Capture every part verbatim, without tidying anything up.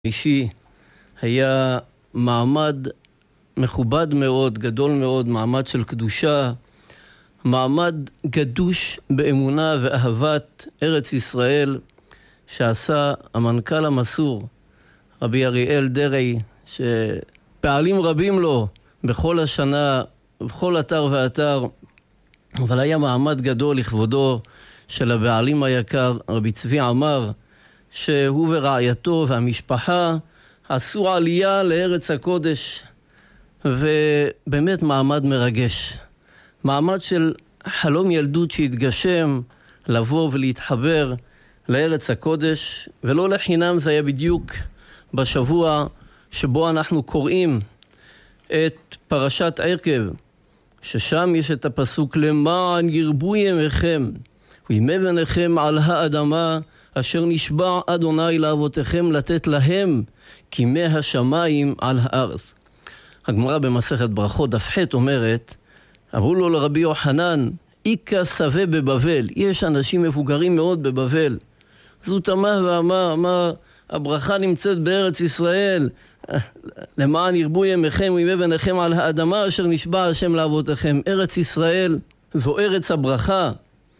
אישי היה מעמד מכובד מאוד, גדול מאוד, מעמד של קדושה, מעמד גדוש באמונה ואהבת ארץ ישראל, שעשה המנכ"ל המסור, רבי אריאל דרעי, שפעלים רבים לו בכל השנה, בכל אתר ואתר, אבל היה מעמד גדול לכבודו של הבעלים היקר, רבי צבי עמר, שהוא ורעייתו והמשפחה עשו עלייה לארץ הקודש, ובאמת מעמד מרגש. מעמד של חלום ילדות שהתגשם לבוא ולהתחבר לארץ הקודש, ולא לחינם זה היה בדיוק בשבוע שבו אנחנו קוראים את פרשת עקב, ששם יש את הפסוק למען ירבו ימיכם וימי בניכם על האדמה אשר נשבע אדוני לאבותיכם לתת להם כימי השמיים על הארץ. הגמרא במסכת ברכות דף ח' אומרת, אמרו לו לרבי יוחנן, איקה סווה בבבל, יש אנשים מבוגרים מאוד בבבל. אז הוא תמה ואמר, אמר, הברכה נמצאת בארץ ישראל, למען ירבו ימיכם וימי בניכם על האדמה אשר נשבע השם לאבותיכם. ארץ ישראל זו ארץ הברכה,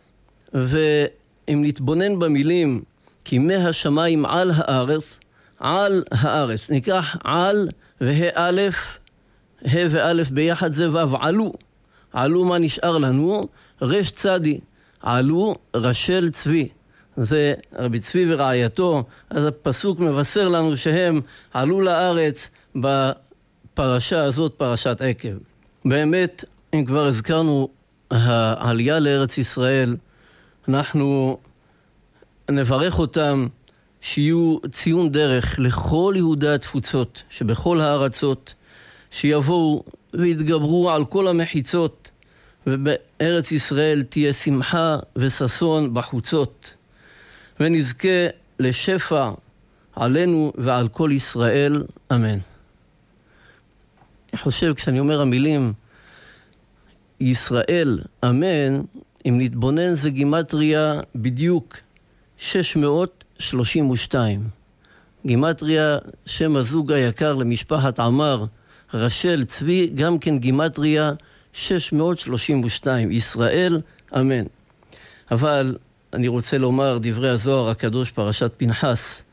ואם נתבונן במילים, כימי השמיים על הארץ, על הארץ, ניקח על וה' א', ה' וא' ביחד זה ו', עלו. עלו מה נשאר לנו? רש צדי. עלו רשל צבי. זה רבי צבי ורעייתו. אז הפסוק מבשר לנו שהם עלו לארץ בפרשה הזאת, פרשת עקב. באמת, אם כבר הזכרנו העלייה לארץ ישראל, אנחנו נברך אותם שיהיו ציון דרך לכל יהודי התפוצות שבכל הארצות, שיבואו ויתגברו על כל המחיצות, ובארץ ישראל תהיה שמחה וששון בחוצות, ונזכה לשפע עלינו ועל כל ישראל, אמן. אני חושב כשאני אומר המילים ישראל, אמן, אם נתבונן זה גימטריה בדיוק שש מאות שלושים ושתיים. גימטריה שם הזוג היקר למשפחת עמר, רשל צבי, גם כן גימטריה שש מאות שלושים ושתיים. ישראל, אמן. אבל אני רוצה לומר דברי הזוהר הקדוש פרשת פנחס.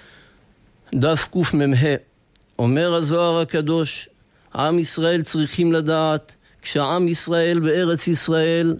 דף קמ"ה, אומר הזוהר הקדוש, עם ישראל צריכים לדעת, כשעם ישראל בארץ ישראל,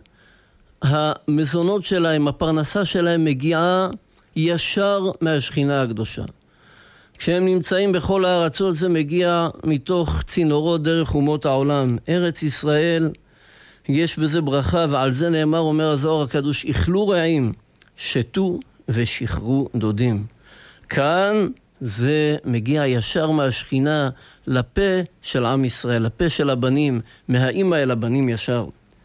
המזונות שלהם, הפרנסה שלהם מגיעה ישר מהשכינה הקדושה. כשהם נמצאים בכל הארצות זה מגיע מתוך צינורות דרך אומות העולם. ארץ ישראל יש בזה ברכה, ועל זה נאמר, אומר הזוהר הקדוש, איכלו רעים, שתו ושחררו דודים. כאן זה מגיע ישר מהשכינה לפה של עם ישראל, לפה של הבנים, מהאמא אל הבנים ישר.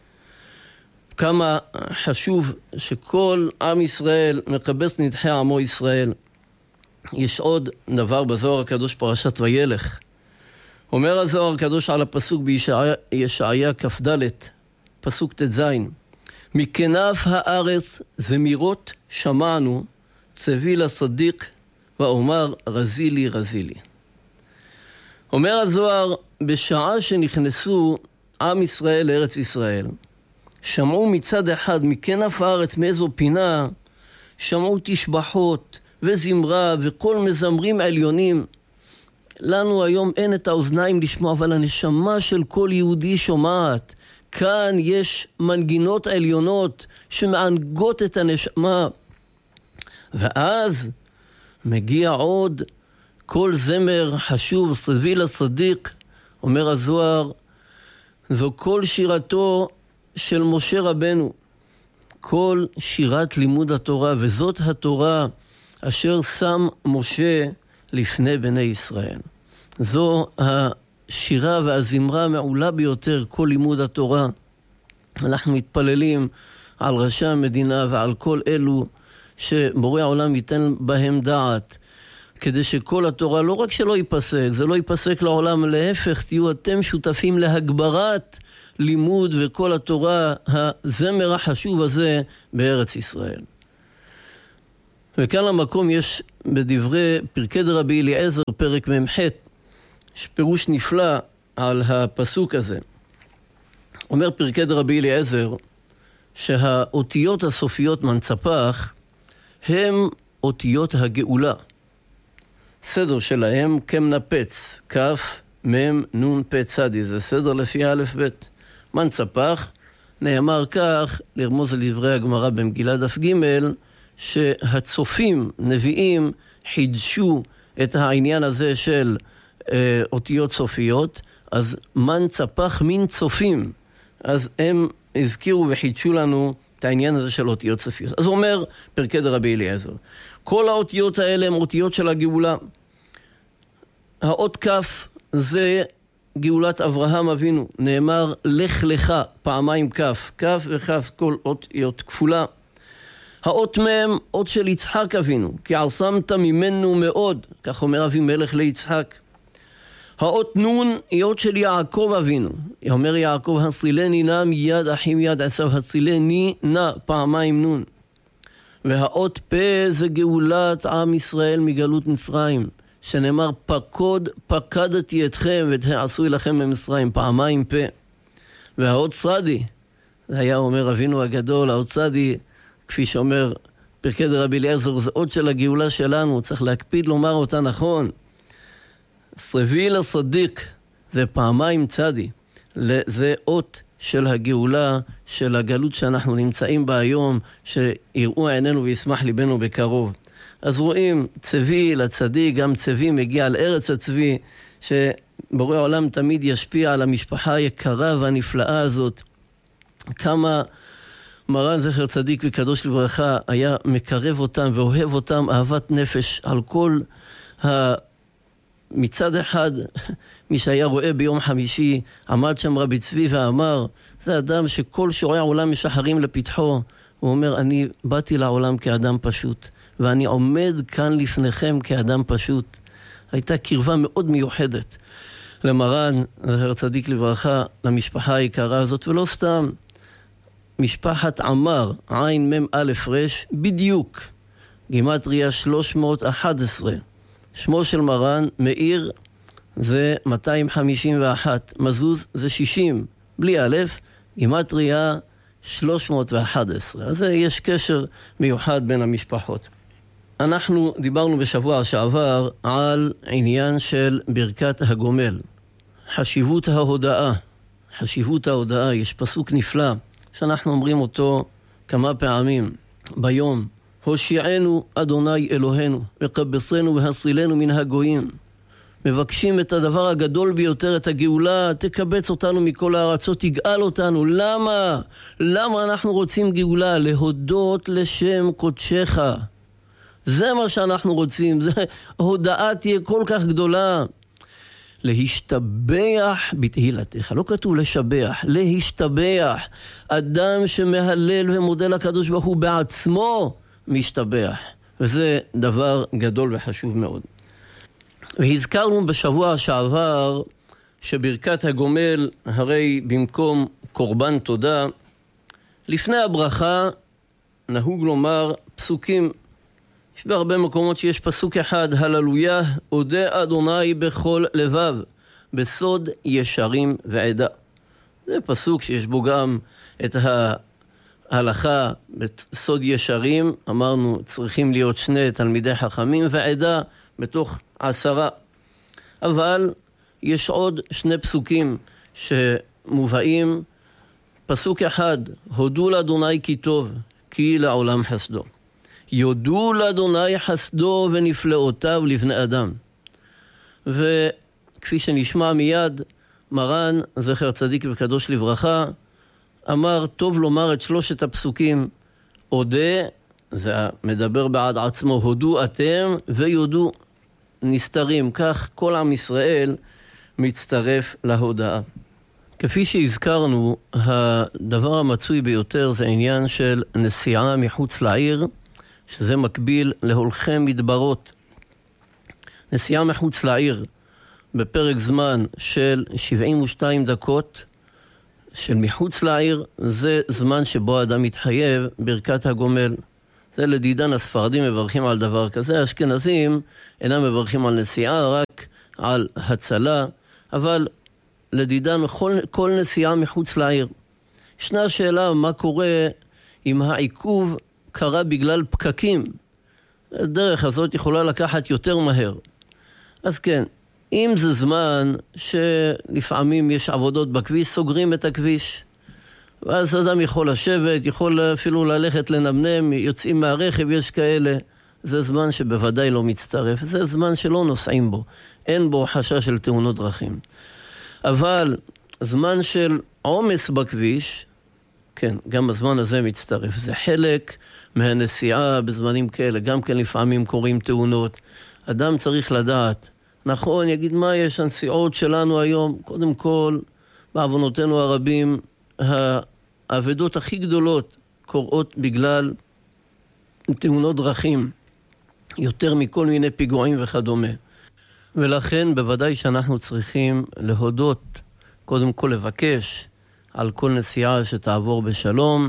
כמה חשוב שכל עם ישראל מקבץ נדחי עמו ישראל. יש עוד דבר בזוהר הקדוש פרשת וילך. אומר הזוהר הקדוש על הפסוק בישעיה כ"ד, פסוק ט"ז, מכנף הארץ זמירות שמענו, צבי לצדיק ואומר רזי לי רזי לי. אומר הזוהר, בשעה שנכנסו עם ישראל לארץ ישראל, שמעו מצד אחד מכנף הארץ מאיזו פינה, שמעו תשבחות וזמרה וכל מזמרים עליונים. לנו היום אין את האוזניים לשמוע, אבל הנשמה של כל יהודי שומעת. כאן יש מנגינות עליונות שמענגות את הנשמה. ואז מגיע עוד כל זמר חשוב, צבי לצדיק, אומר הזוהר, זו כל שירתו של משה רבנו, כל שירת לימוד התורה, וזאת התורה אשר שם משה לפני בני ישראל. זו השירה והזמרה המעולה ביותר, כל לימוד התורה. אנחנו מתפללים על ראשי המדינה ועל כל אלו שבורא העולם ייתן בהם דעת, כדי שכל התורה לא רק שלא ייפסק, זה לא ייפסק לעולם, להפך, תהיו אתם שותפים להגברת לימוד וכל התורה, הזמר החשוב הזה בארץ ישראל. וכאן למקום יש בדברי פרקי דרבי אליעזר, פרק ממ"ח, יש פירוש נפלא על הפסוק הזה. אומר פרקי דרבי אליעזר שהאותיות הסופיות מנצפח הם אותיות הגאולה. סדר שלהם כמנפץ, כף, מם, נון, פ, צדי, זה סדר לפי א' ב'. מנצפח, נאמר כך, לרמוז על דברי הגמרא במגילה דף ג', שהצופים, נביאים, חידשו את העניין הזה של אה, אותיות סופיות, אז מנצפח מן צופים. אז הם הזכירו וחידשו לנו את העניין הזה של אותיות סופיות. אז הוא אומר פרקי דרבי אליעזר, כל האותיות האלה הן אותיות של הגאולה. האות כף זה גאולת אברהם אבינו, נאמר לך לך, פעמיים כף, כף וכף, כל אותיות כפולה. האות מם, אות של יצחק אבינו, כי עשמת ממנו מאוד, כך אומר אבימלך ליצחק. האות נון היא אות של יעקב אבינו, אומר יעקב הצילני נא מיד אחי מיד עשיו, הצילני נא, פעמיים נון. והאות פה זה גאולת עם ישראל מגלות מצרים, שנאמר פקוד פקדתי אתכם ותעשו לכם במצרים, פעמיים פה. והאות צרדי, זה היה אומר אבינו הגדול, האות צרדי, כפי שאומר פרקי דרבי אליעזר, זה אות של הגאולה שלנו, צריך להקפיד לומר אותה נכון. סרבי לסדיק, זה פעמיים צדי, זה אות של הגאולה, של הגלות שאנחנו נמצאים בה היום, שיראו עינינו וישמח ליבנו בקרוב. אז רואים צבי לצדיק, גם צבי מגיע על ארץ הצבי, שבורא העולם תמיד ישפיע על המשפחה היקרה והנפלאה הזאת. כמה מרן זכר צדיק וקדוש לברכה היה מקרב אותם ואוהב אותם אהבת נפש על כל ה... מצד אחד, מי שהיה רואה ביום חמישי, עמד שם רבי צבי ואמר, זה אדם שכל שורעי העולם משחרים לפתחו. הוא אומר, אני באתי לעולם כאדם פשוט, ואני עומד כאן לפניכם כאדם פשוט. הייתה קרבה מאוד מיוחדת למרן, זכר צדיק לברכה, למשפחה היקרה הזאת, ולא סתם. משפחת עמר, עין מם א' רש, בדיוק, גימטריה שלוש מאות ואחת עשרה. שמו של מרן, מאיר, זה מאתיים חמישים ואחת, מזוז זה שישים, בלי א', גימטריה שלוש מאות ואחת עשרה. אז יש קשר מיוחד בין המשפחות. אנחנו דיברנו בשבוע שעבר על עניין של ברכת הגומל. חשיבות ההודאה. חשיבות ההודאה, יש פסוק נפלא, שאנחנו אומרים אותו כמה פעמים ביום. הושיענו אדוני אלוהינו, וקבצנו והצילנו מן הגויים. מבקשים את הדבר הגדול ביותר, את הגאולה, תקבץ אותנו מכל הארצות, תגאל אותנו. למה? למה אנחנו רוצים גאולה? להודות לשם קודשך. זה מה שאנחנו רוצים, זה, הודאה תהיה כל כך גדולה. להשתבח בתהילתך, לא כתוב לשבח, להשתבח. אדם שמהלל ומודה לקדוש ברוך הוא בעצמו, משתבח, וזה דבר גדול וחשוב מאוד. והזכרנו בשבוע שעבר שברכת הגומל הרי במקום קורבן תודה, לפני הברכה נהוג לומר פסוקים. יש בהרבה מקומות שיש פסוק אחד, הללויה, אודה אדוני בכל לבב, בסוד ישרים ועדה. זה פסוק שיש בו גם את ה... ההלכה בסוד ישרים, אמרנו צריכים להיות שני תלמידי חכמים ועדה בתוך עשרה. אבל יש עוד שני פסוקים שמובאים. פסוק אחד, הודו לאדוני כי טוב, כי לעולם חסדו. יודו לאדוני חסדו ונפלאותיו לבני אדם. וכפי שנשמע מיד, מרן זכר צדיק וקדוש לברכה, אמר, טוב לומר את שלושת הפסוקים, אודה, זה מדבר בעד עצמו, הודו אתם ויודו נסתרים, כך כל עם ישראל מצטרף להודאה. כפי שהזכרנו, הדבר המצוי ביותר זה עניין של נסיעה מחוץ לעיר, שזה מקביל להולכי מדברות. נסיעה מחוץ לעיר בפרק זמן של שבעים ושתיים דקות, של מחוץ לעיר, זה זמן שבו האדם מתחייב ברכת הגומל. זה לדידן הספרדים מברכים על דבר כזה, האשכנזים אינם מברכים על נסיעה, רק על הצלה, אבל לדידן כל, כל נסיעה מחוץ לעיר. ישנה שאלה מה קורה אם העיכוב קרה בגלל פקקים. הדרך הזאת יכולה לקחת יותר מהר. אז כן, אם זה זמן שלפעמים יש עבודות בכביש, סוגרים את הכביש. ואז אדם יכול לשבת, יכול אפילו ללכת לנמנם, יוצאים מהרכב, יש כאלה. זה זמן שבוודאי לא מצטרף. זה זמן שלא נוסעים בו. אין בו חשש של תאונות דרכים. אבל זמן של עומס בכביש, כן, גם הזמן הזה מצטרף. זה חלק מהנסיעה בזמנים כאלה. גם כן לפעמים קורים תאונות. אדם צריך לדעת. נכון, יגיד מה יש הנסיעות שלנו היום. קודם כל, בעוונותינו הרבים, העבודות הכי גדולות קורות בגלל תאונות דרכים. יותר מכל מיני פיגועים וכדומה. ולכן בוודאי שאנחנו צריכים להודות, קודם כל לבקש על כל נסיעה שתעבור בשלום,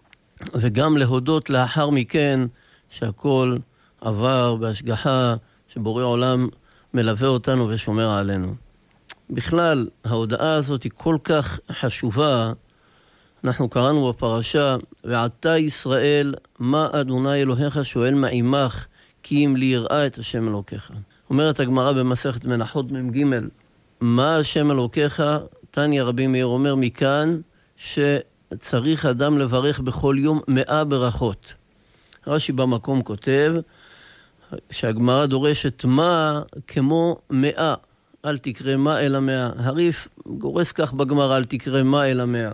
וגם להודות לאחר מכן שהכל עבר בהשגחה, שבורא עולם מלווה אותנו ושומר עלינו. בכלל, ההודעה הזאת היא כל כך חשובה. אנחנו קראנו בפרשה, ועתה ישראל, מה אדוני אלוהיך שואל מעמך, כי אם לי יראה את השם אלוקיך. אומרת הגמרא במסכת מנחות מ"ג, מה השם אלוקיך? תניא רבי מאיר אומר מכאן שצריך אדם לברך בכל יום מאה ברכות. רש"י במקום כותב שהגמרא דורשת מה כמו מאה, אל תקרא מה אלא מאה. הריף גורס כך בגמרא, אל תקרא מה אלא מאה.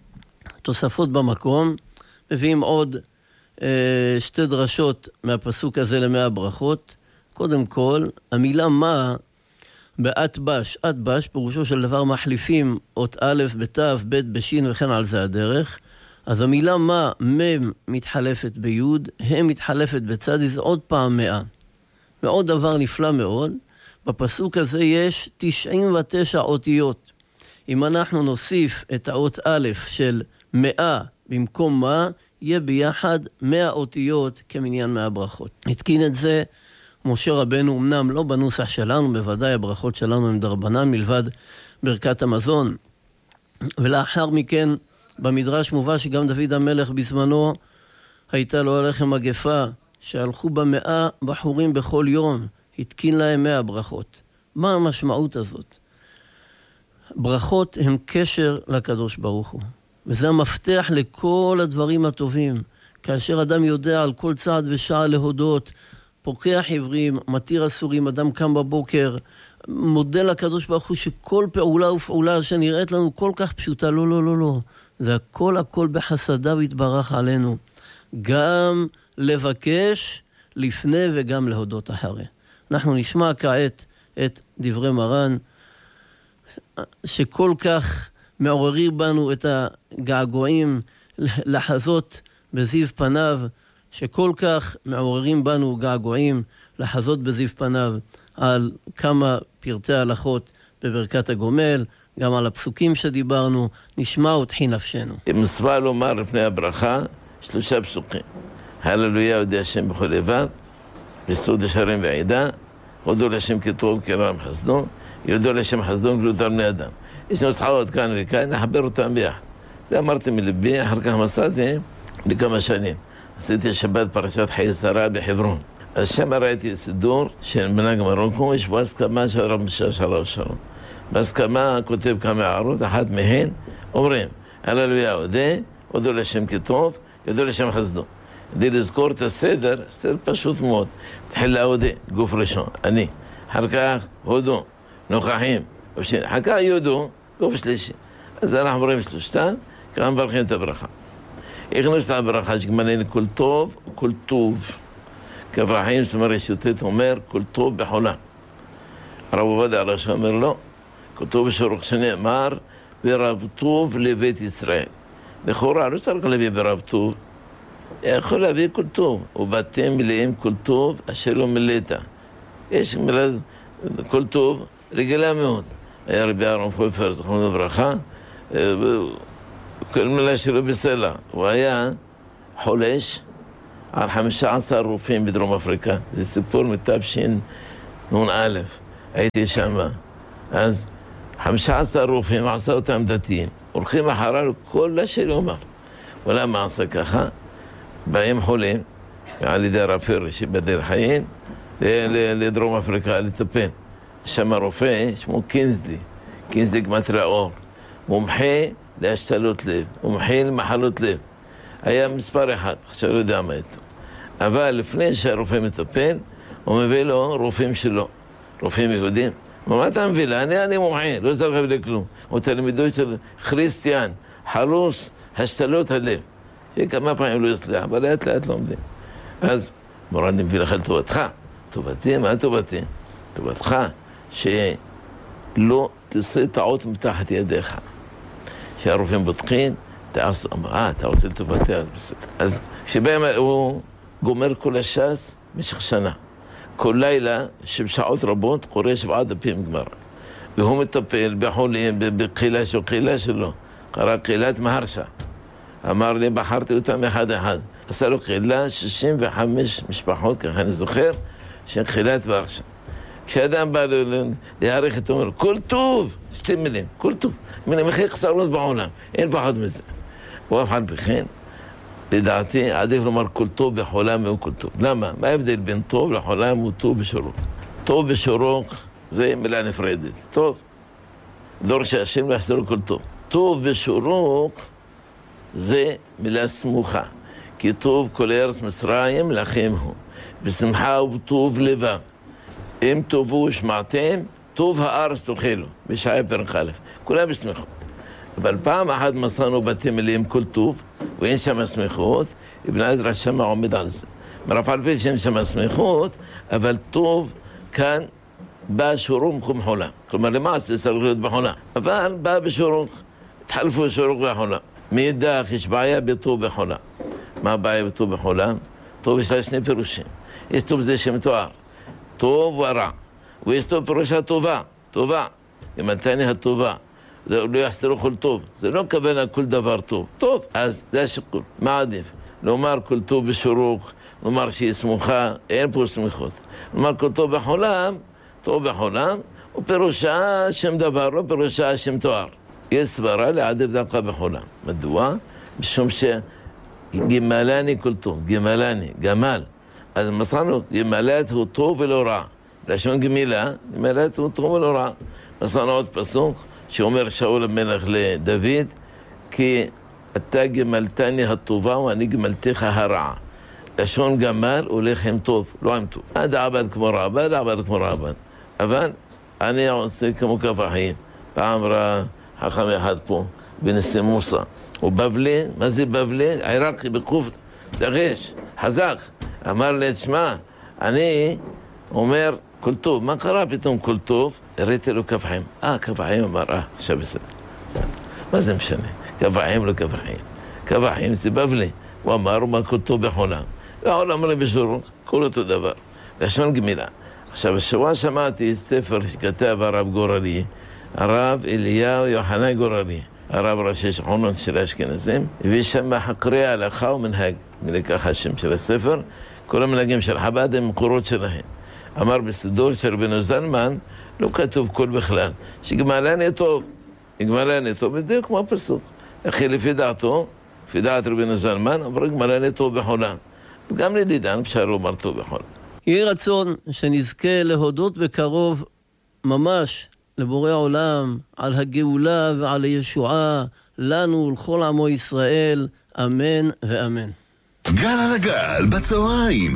תוספות במקום מביאים עוד אה, שתי דרשות מהפסוק הזה למאה ברכות. קודם כל, המילה מה באת בש, את בש, פירושו של דבר מחליפים אות א' בת' ב' בשין וכן על זה הדרך. אז המילה מה, מם מתחלפת ביוד, הם מתחלפת בצדי, זה עוד פעם מאה. ועוד דבר נפלא מאוד, בפסוק הזה יש תשעים ותשע אותיות. אם אנחנו נוסיף את האות א' של מאה במקום מה, יהיה ביחד מאה אותיות כמניין מאה ברכות. התקין את זה משה רבנו, אמנם לא בנוסח שלנו, בוודאי הברכות שלנו הם דרבנן מלבד ברכת המזון. ולאחר מכן במדרש מובא שגם דוד המלך בזמנו הייתה לו עליכם מגפה, שהלכו במאה בחורים בכל יום, התקין להם מאה ברכות. מה המשמעות הזאת? ברכות הם קשר לקדוש ברוך הוא, וזה המפתח לכל הדברים הטובים. כאשר אדם יודע על כל צעד ושעה להודות, פוקח עברים, מתיר אסורים, אדם קם בבוקר, מודה לקדוש ברוך הוא שכל פעולה ופעולה שנראית לנו כל כך פשוטה, לא, לא, לא, לא. זה הכל הכל בחסדיו יתברך עלינו. גם לבקש לפני וגם להודות אחרי. אנחנו נשמע כעת את דברי מרן, שכל כך מעוררים בנו את הגעגועים לחזות בזיו פניו, שכל כך מעוררים בנו געגועים לחזות בזיו פניו על כמה פרטי הלכות בברכת הגומל, גם על הפסוקים שדיברנו. נשמע ותחי נפשנו. מצווה לומר לפני הברכה שלושה פסוקים. הללויה יודע השם בכל לבב, בסוד השערים ועידה, הודו להשם כטוב כרם חסדו, יודו להשם חסדו גלותו בני אדם. יש נוסחאות כאן וכאן, נחבר אותם ביחד. זה אמרתי מלבי, אחר כך מסעתי לכמה שנים. עשיתי שבת פרשת חיי שרה בחברון. אז שם ראיתי סידור של מנהג מרוקו, יש בו הסכמה של רב משאש שלוש שלום. בהסכמה כותב כמה הערות, אחת מהן אומרים, הללויה הודה, הודו להשם כטוב, יודו להשם חסדו. כדי לזכור את הסדר, סדר פשוט מאוד. תחילה הודה, גוף ראשון, אני. אחר כך הודו, נוכחים. אחר כך יודו, גוף שלישי. אז אנחנו אומרים שלושתם, ככה מברכים את הברכה. איך נוסע הברכה שגמלנו כל טוב וכל טוב. כברכים, זאת אומרת, שוטט אומר, כל טוב בחולה. הרב עובדיה הראשי אומר לו, כל טוב בשורח שנאמר, ורב טוב לבית ישראל. לכאורה, לא צריך להביא ברב טוב, יכול להביא כל טוב, ובאתם מלאים כל טוב אשר לא מלאת. יש מילה, כל טוב, רגילה מאוד. היה רבי אהרון פויפר, זכרונו לברכה, כל מילה שלו בסלע. הוא היה חולש, על חמישה עשר רופאים בדרום אפריקה. זה סיפור מתש"ן א', הייתי שם. אז חמישה עשר רופאים עשה אותם דתיים. הולכים אחריו כל השם אומר. ולמה עשה ככה? באים חולים, על ידי הרב פירי שבדרך חיים, לדרום אפריקה לטפל. שם הרופא, שמו קינזלי, קינזלי גמטריה אור. מומחה להשתלות לב, מומחה למחלות לב. היה מספר אחד, עכשיו לא יודע מה איתו. אבל לפני שהרופא מטפל, הוא מביא לו רופאים שלו, רופאים יהודים. מה אתה מביא לה? אני, אני מומחה, לא צריך להביא לי כלום. הוא תלמידו של חריסטיאן, חלוס, השתלות הלב. שכמה פעמים לא יצליח, אבל לאט לאט לומדים. אז מורה, אני מביא לך לטובתך. טובתי? מה טובתי? טובתך, שלא תעשה טעות מתחת ידיך. שהרופאים בודקים, תעשו, אה, אתה רוצה לטובתי, אז בסדר. אז כשבהם הוא גומר כל הש"ס במשך שנה. כל לילה, שבשעות רבות, קורא שבעה דפים גמרא. והוא מטפל בחולים, בקהילה שלו, קהילה שלו. קרא קהילת מהרשה. אמר לי, בחרתי אותם אחד אחד. עשה לו קהילה, שישים וחמש משפחות, ככה אני זוכר, של קהילת מהרשה. כשאדם בא להעריך את אומר, כל טוב, שתי מילים, כל טוב. מילים הכי קצרות בעולם, אין פחות מזה. הוא אף על פי כן, לדעתי, עדיף לומר כל טוב בחולם הוא כל טוב. למה? מה ההבדל בין טוב לחולם הוא טוב בשורוק? טוב בשורוק זה מילה נפרדת. טוב, דור שהשם לא יחזרו כל טוב. טוב בשורוק זה מילה סמוכה. כי טוב כל ארץ מצרים לכם הוא. בשמחה ובטוב לבב. אם טובו ושמעתם, טוב הארץ תאכלו. בשעיה פרק א'. כולם בסמיכות. אבל פעם אחת מסרנו בתים מלאים כל טוב, ואין שם סמיכות, אבן עזרא שמה עומד על זה. מרף על פי שאין שם סמיכות, אבל טוב כאן בא שורוק ומחולה. כלומר, למעשה צריך להיות בחולה. אבל בא בשורוק, התחלפו שורוק וחולה. מאידך יש בעיה בטוב בחולה. מה הבעיה בטוב בחולה? טוב יש לה שני פירושים. יש טוב זה שמתואר. טוב ורע. ויש טוב פירושה טובה. טובה. ימלתני הטובה. זה לא יחסרו כל טוב. זה לא כוונה כל דבר טוב. טוב, אז זה השיקול. מה עדיף? לומר כל טוב בשורוק, לומר שהיא סמוכה, אין פה סמיכות. לומר כל טוב בחולם, טוב בחולם, ופירושה שם דבר, לא פירושה שם תואר. יש סברה לעדיף דווקא בחולם. מדוע? משום שגמלני כל טוב, גמלני, גמל. אז מסרנו, גמלת הוא טוב ולא רע. לשון גמילה, גמלת הוא טוב ולא רע. מסרנו עוד פסוק, שאומר שאול המלך לדוד, כי אתה גמלתני הטובה ואני גמלתך הרעה. לשון גמל הולך עם טוב, לא עם טוב. עד עבד כמו רעבד, עבד כמו רעבד. אבל אני עושה כמו כף החיים. פעם ראה חכם אחד פה, בנשיא מוסא. הוא בבלי, מה זה בבלי? עיראקי בקוף, דגש, חזק. אמר לי, תשמע, אני אומר כל טוב. מה קרה פתאום כל טוב? הראיתי לו כף חיים. אה, כף חיים אמר, אה, עכשיו בסדר. בסדר. מה זה משנה? כף חיים לא כף חיים. כף חיים זה בבלי. הוא אמר, הוא אמר כל טוב בחולם. והעולם אמר לי בשורוק, כל אותו דבר. לשון גמילה. עכשיו, השבוע שמעתי ספר שכתב הרב גורלי, הרב אליהו יוחנן גורלי, הרב ראשי שכונות של האשכנזים, הביא שם חקרי ההלכה ומנהג, מלקח השם של הספר, כל המנהגים של חב"ד הם מקורות שלהם. אמר בסידור של רבנו זלמן, לא כתוב כל בכלל, שגמלני טוב, גמלני טוב, בדיוק כמו הפסוק. אחי לפי דעתו, לפי דעת רבנו זלמן, אמר גמלני טוב בחולם. גם לדידן אפשר לומר טוב בחולם. יהי רצון שנזכה להודות בקרוב ממש לבורא עולם על הגאולה ועל הישועה לנו ולכל עמו ישראל, אמן ואמן. גל על הגל בצהריים.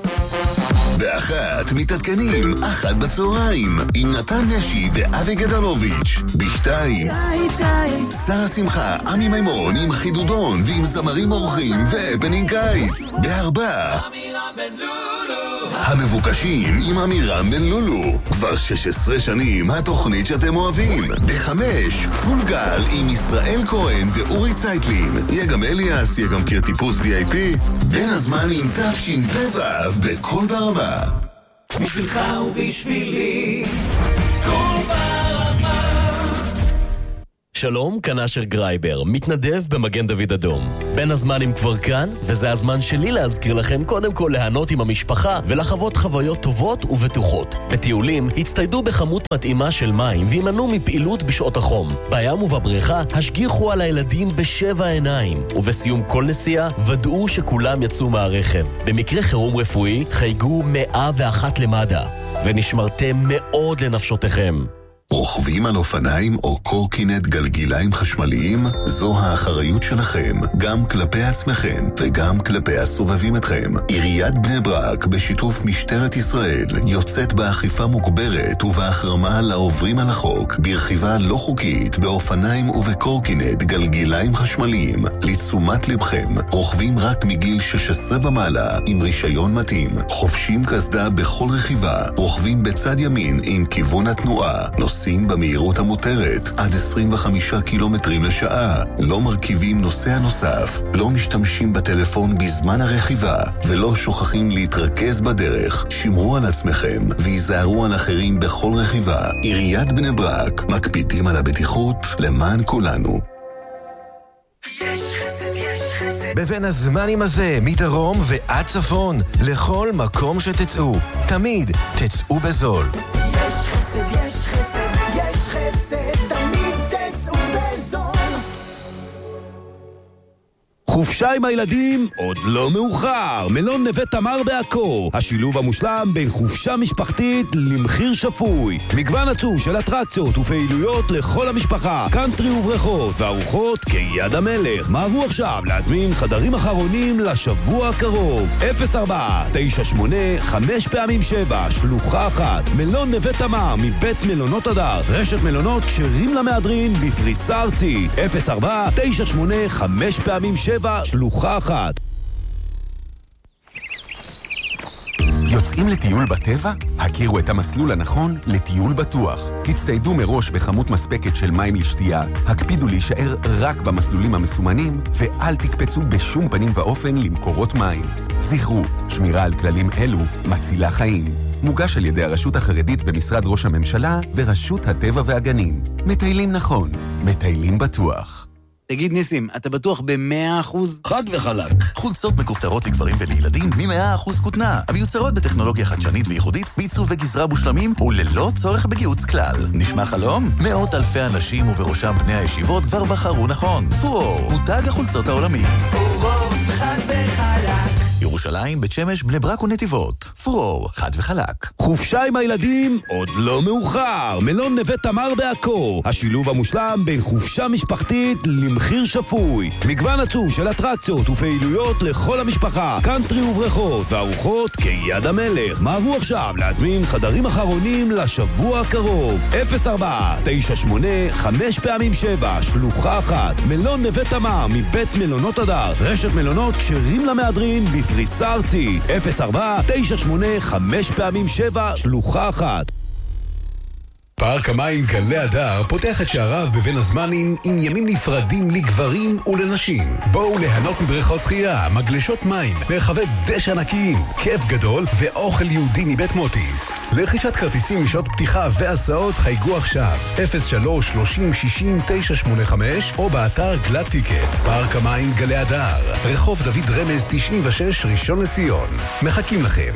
באחת מתעדכנים, אחת בצהריים, עם נתן נשי ואבי גדלוביץ'. בשתיים, שרה שמחה, עמי מימון עם חידודון ועם זמרים אורחים ובנין קיץ. בארבע, המבוקשים עם אמירם בן לולו. כבר שש עשרה שנים התוכנית שאתם אוהבים. בחמש, פול גל עם ישראל כהן ואורי צייטלין. יהיה גם אליאס, יהיה גם קיר טיפוס וי איי פי. בין הזמן עם תפשין פבב בכל ברמה. בשבילך ובשבילי כל ברמה. שלום, כאן אשר גרייבר, מתנדב במגן דוד אדום. בין הזמנים כבר כאן, וזה הזמן שלי להזכיר לכם קודם כל להנות עם המשפחה ולחוות חוויות טובות ובטוחות. בטיולים, הצטיידו בכמות מתאימה של מים וימנעו מפעילות בשעות החום. בים ובבריכה, השגיחו על הילדים בשבע עיניים, ובסיום כל נסיעה, ודאו שכולם יצאו מהרכב. במקרה חירום רפואי, חייגו מאה ואחת למד"א, ונשמרתם מאוד לנפשותיכם. רוכבים על אופניים או קורקינט גלגיליים חשמליים, זו האחריות שלכם, גם כלפי עצמכם וגם כלפי הסובבים אתכם. עיריית בני ברק בשיתוף משטרת ישראל יוצאת באכיפה מוגברת ובהחרמה לעוברים על החוק ברכיבה לא חוקית באופניים ובקורקינט גלגיליים חשמליים. לתשומת לבכם, רוכבים רק מגיל שש עשרה ומעלה עם רישיון מתאים, חובשים קסדה בכל רכיבה, רוכבים בצד ימין עם כיוון התנועה, נוסעים במהירות המותרת עד עשרים וחמישה קילומטרים לשעה, לא מרכיבים נוסע נוסף, לא משתמשים בטלפון בזמן הרכיבה ולא שוכחים להתרכז בדרך. שמרו על עצמכם ויזהרו על אחרים בכל רכיבה. עיריית בני ברק, מקפידים על הבטיחות למען כולנו. יש חסד, יש חסד. בבין הזמנים הזה, מדרום ועד צפון, לכל מקום שתצאו, תמיד תצאו בזול. יש חסד, יש חסד, יש חסד, תמיד תצאו בזול. חופשה עם הילדים עוד לא מאוחר. מלון נווה תמר בעכו, השילוב המושלם בין חופשה משפחתית למחיר שפוי. מגוון עצום של אטרקציות ופעילויות לכל המשפחה, קאנטרי ובריכות וארוחות כיד המלך. מהרו עכשיו להזמין חדרים אחרונים לשבוע הקרוב. אפס ארבע תשע שמונה חמש פעמים שבע שלוחה אחת. מלון נווה תמר מבית מלונות הדר, רשת מלונות כשרים למהדרין בפריסה ארצית. אפס ארבע תשע שמונה חמש פעמים שבע שלוחה אחת. יוצאים לטיול בטבע? הכירו את המסלול הנכון לטיול בטוח. הצטיידו מראש בכמות מספקת של מים לשתייה, הקפידו להישאר רק במסלולים המסומנים, ואל תקפצו בשום פנים ואופן למקורות מים. זכרו, שמירה על כללים אלו מצילה חיים. מוגש על ידי הרשות החרדית במשרד ראש הממשלה ורשות הטבע והגנים. מטיילים נכון, מטיילים בטוח. תגיד ניסים, אתה בטוח ב-מאה אחוז? חד וחלק. חולצות מכופתרות לגברים ולילדים מ-מאה אחוז כותנה, המיוצרות בטכנולוגיה חדשנית וייחודית, בעיצוב וגזרה מושלמים וללא צורך בגיוץ כלל. נשמע חלום? מאות אלפי אנשים ובראשם בני הישיבות כבר בחרו נכון. פורור, מותג החולצות העולמי. פורור, חד וחלק. ירושלים, בית שמש, בני ברק ונתיבות. פורור, חד וחלק. חופשה עם הילדים עוד לא מאוחר. מלון נווה תמר בעכו, השילוב המושלם בין חופשה משפחתית למחיר שפוי. מגוון עצום של אטרקציות ופעילויות לכל המשפחה, קאנטרי ובריכות וארוחות כיד המלך. מהרו עכשיו להזמין חדרים אחרונים לשבוע הקרוב. אפס ארבע תשע שמונה חמש פעמים שבע שלוחה אחת. מלון נווה תמר מבית מלונות הדר, רשת מלונות כשרים למהדרין בפריסה ארצית. אפס ארבע תשע שמונה חמש פעמים שבע שלוחה אחת. פארק המים גלי הדר פותח את שעריו בבין הזמנים עם ימים נפרדים לגברים ולנשים. בואו ליהנות מבריכות שחייה, מגלשות מים, מרחבי דשא ענקיים, כיף גדול ואוכל יהודי מבית מוטיס. לרכישת כרטיסים משעות פתיחה והסעות חייגו עכשיו אפס שלוש שלושים שישים תשע שמונה חמש או באתר גלד טיקט. פארק המים גלי הדר, רחוב דוד רמז תשעים ושש ראשון לציון. מחכים לכם.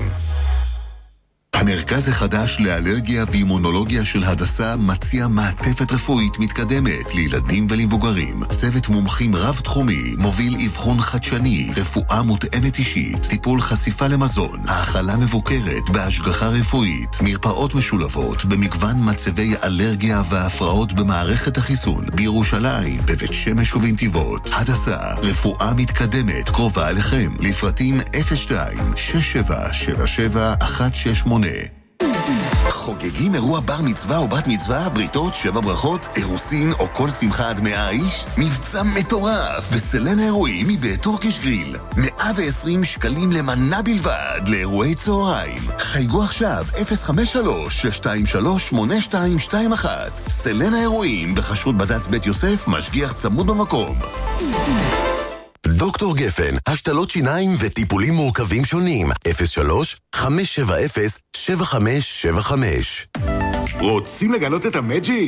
המרכז החדש לאלרגיה ואימונולוגיה של הדסה מציע מעטפת רפואית מתקדמת לילדים ולמבוגרים. צוות מומחים רב-תחומי מוביל אבחון חדשני, רפואה מותאמת אישית, טיפול חשיפה למזון, האכלה מבוקרת בהשגחה רפואית, מרפאות משולבות במגוון מצבי אלרגיה והפרעות במערכת החיסון בירושלים, בבית שמש ובנתיבות. הדסה, רפואה מתקדמת קרובה אליכם. לפרטים אפס שתיים שש שבע שבע שבע אחת שש שמונה. חוגגים אירוע בר מצווה או בת מצווה, בריתות, שבע ברכות, אירוסין או כל שמחה עד מאה איש? מבצע מטורף בסלן האירועים מבית טורקיש גריל. מאה ועשרים שקלים למנה בלבד לאירועי צהריים. חייגו עכשיו אפס חמש שלוש שש שתיים שלוש שמונה שתיים שתיים אחת. סלן האירועים בחשות בד"ץ בית יוסף, משגיח צמוד במקום. דוקטור גפן, השתלות שיניים וטיפולים מורכבים שונים. אפס שלוש חמש שבע אפס שבע חמש שבע חמש. רוצים לגלות את המג'יק?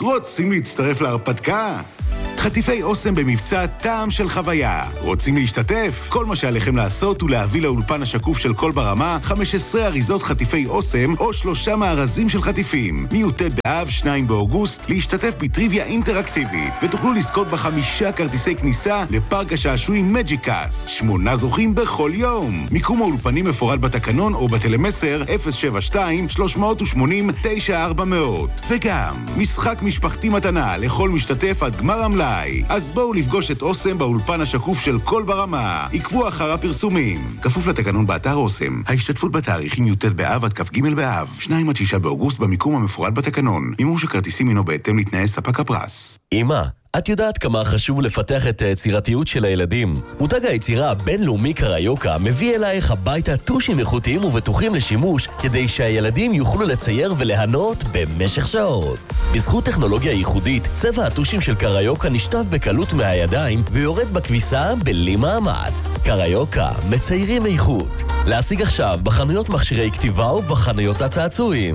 רוצים להצטרף להרפתקה? חטיפי אוסם במבצע טעם של חוויה. רוצים להשתתף? כל מה שעליכם לעשות הוא להביא לאולפן השקוף של כל ברמה חמש עשרה אריזות חטיפי אוסם או שלושה מארזים של חטיפים. מי"ט באב, שניים באוגוסט, להשתתף בטריוויה אינטראקטיבית, ותוכלו לזכות בחמישה כרטיסי כניסה לפארק השעשועים מג'יקס. שמונה זוכים בכל יום. מיקום האולפנים מפורט בתקנון או בטלמסר אפס שבע שתיים שלוש שמונים תשע ארבע מאות. וגם משחק משפחתי מתנה לכל משתתף עד גמר המלאי. אז בואו לפגוש את אוסם באולפן השקוף של כל ברמה. עקבו אחר הפרסומים. כפוף לתקנון באתר אוסם. ההשתתפות בתאריכים י"ט באב עד כ"ג באב, שניים עד שישה באוגוסט במיקום המפורט בתקנון. מימוש הכרטיסים הינו בהתאם לתנאי ספק הפרס. אמא, את יודעת כמה חשוב לפתח את היצירתיות של הילדים. מותג היצירה הבינלאומי קריוקה מביא אלייך הביתה טושים איכותיים ובטוחים לשימוש, כדי שהילדים יוכלו לצייר ולהנות במשך שעות. בזכות טכנולוגיה ייחודית, צבע הטושים של קריוקה נשטף בקלות מהידיים ויורד בכביסה בלי מאמץ. קריוקה, מציירים איכות. להשיג עכשיו בחנויות מכשירי כתיבה ובחנויות הצעצועים.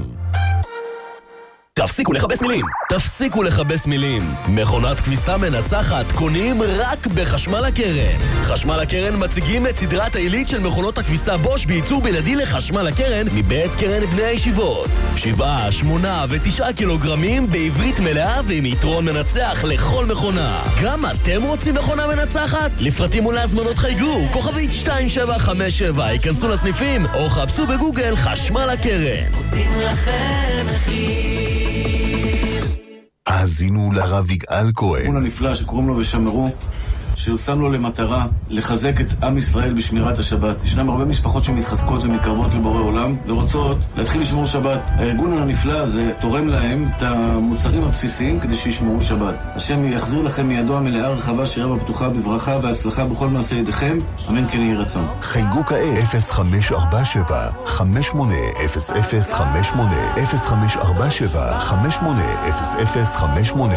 תפסיקו לחבש מילים! תפסיקו לחבש מילים! מכונת כביסה מנצחת קונים רק בחשמל הקרן. חשמל הקרן מציגים את סדרת העילית של מכונות הכביסה בוש בייצור בלעדי לחשמל הקרן מבית קרן בני הישיבות. שבעה, שמונה ותשעה קילוגרמים בעברית מלאה ועם יתרון מנצח לכל מכונה. גם אתם רוצים מכונה מנצחת? לפרטים ולהזמנות חייגו כוכבית שתיים שבע חמש שבע, ייכנסו לסניפים או חפשו בגוגל חשמל הקרן. עושים לכם מחיר. האזינו לרב יגאל כהן. ארגון הנפלא שקוראים לו ושמרו, ששם לו למטרה לחזק את עם ישראל בשמירת השבת. ישנם הרבה משפחות שמתחזקות ומתקרבות לבורא עולם ורוצות להתחיל לשמור שבת. הארגון הנפלא הזה תורם להם את המוצרים הבסיסיים כדי שישמרו שבת. השם יחזיר לכם מידו המלאה רחבה שירה בפתוחה בברכה והצלחה בכל מעשה ידיכם. אמן כן יהי רצון. חייגו כעת אפס חמש ארבע שבע חמש שמונה אפס אפס חמש שמונה אפס חמש ארבע שבע חמש שמונה אפס אפס חמש שמונה.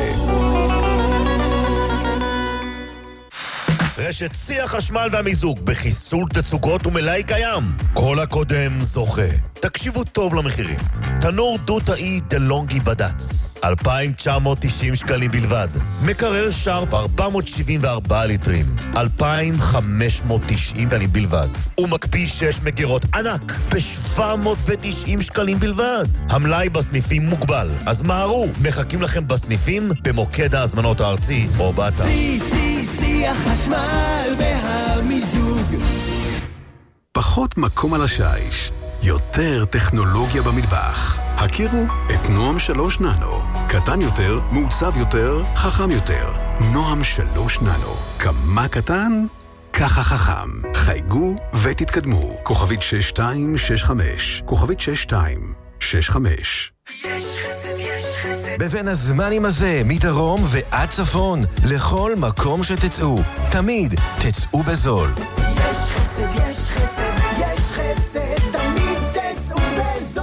רשת שיא החשמל והמיזוג בחיסול תצוגות ומלאי קיים. כל הקודם זוכה. תקשיבו טוב למחירים. תנור דו-תאי דלונגי בדץ, אלפיים תשע מאות תשעים שקלים בלבד. מקרר שרפ ארבע מאות שבעים וארבעה ליטרים, אלפיים חמש מאות תשעים שקלים בלבד. ומקפיא שש מגירות ענק ב-שבע מאות ותשעים שקלים בלבד. המלאי בסניפים מוגבל, אז מהרו, מחכים לכם בסניפים במוקד ההזמנות הארצי או באתר. סי סי סי החשמל והמיזוג. פחות מקום על השיש, יותר טכנולוגיה במטבח. הכירו את נועם שלוש ננו. קטן יותר, מעוצב יותר, חכם יותר. נועם שלוש ננו. כמה קטן? ככה חכם. חייגו ותתקדמו. כוכבית שש שתיים שש חמש. כוכבית שש שתיים שש חמש. יש חסד, יש חסד. בבין הזמנים הזה, מדרום ועד צפון, לכל מקום שתצאו. תמיד תצאו בזול. יש חסד, יש חסד, יש חסד, תמיד תצאו בזול.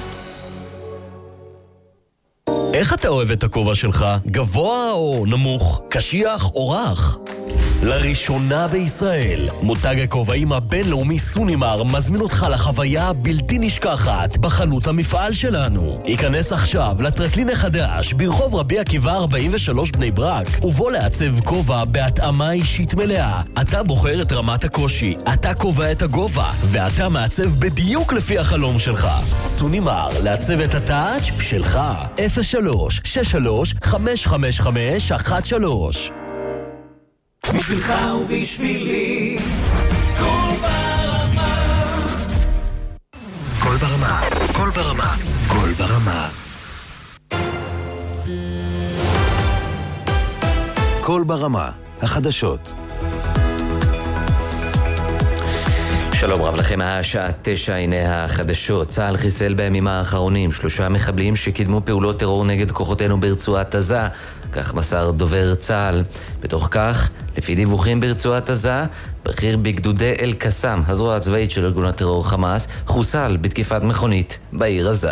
איך אתה אוהב את הכובע שלך? גבוה או נמוך? קשיח או רך? לראשונה בישראל, מותג הכובעים הבינלאומי סונימר מזמין אותך לחוויה בלתי נשכחת בחנות המפעל שלנו. ייכנס עכשיו לטרקלין החדש ברחוב רבי עקיבא ארבעים ושלוש בני ברק, ובוא לעצב כובע בהתאמה אישית מלאה. אתה בוחר את רמת הקושי, אתה קובע את הגובה, ואתה מעצב בדיוק לפי החלום שלך. סונימר, לעצב את הטאץ' שלך. אפס שלוש שש שלוש חמש חמש חמש אחת שלוש. בשבילך ובשבילי, כל ברמה. כל ברמה, כל ברמה, כל ברמה. כל ברמה, החדשות. שלום רב לכם, השעה תשע, הנה החדשות. צה"ל חיסל בימים האחרונים שלושה מחבלים שקידמו פעולות טרור נגד כוחותינו ברצועת עזה, כך מסר דובר צה"ל. בתוך כך, לפי דיווחים ברצועת עזה, בכיר בגדודי אל-קסאם, הזרוע הצבאית של ארגון הטרור חמאס, חוסל בתקיפת מכונית בעיר עזה.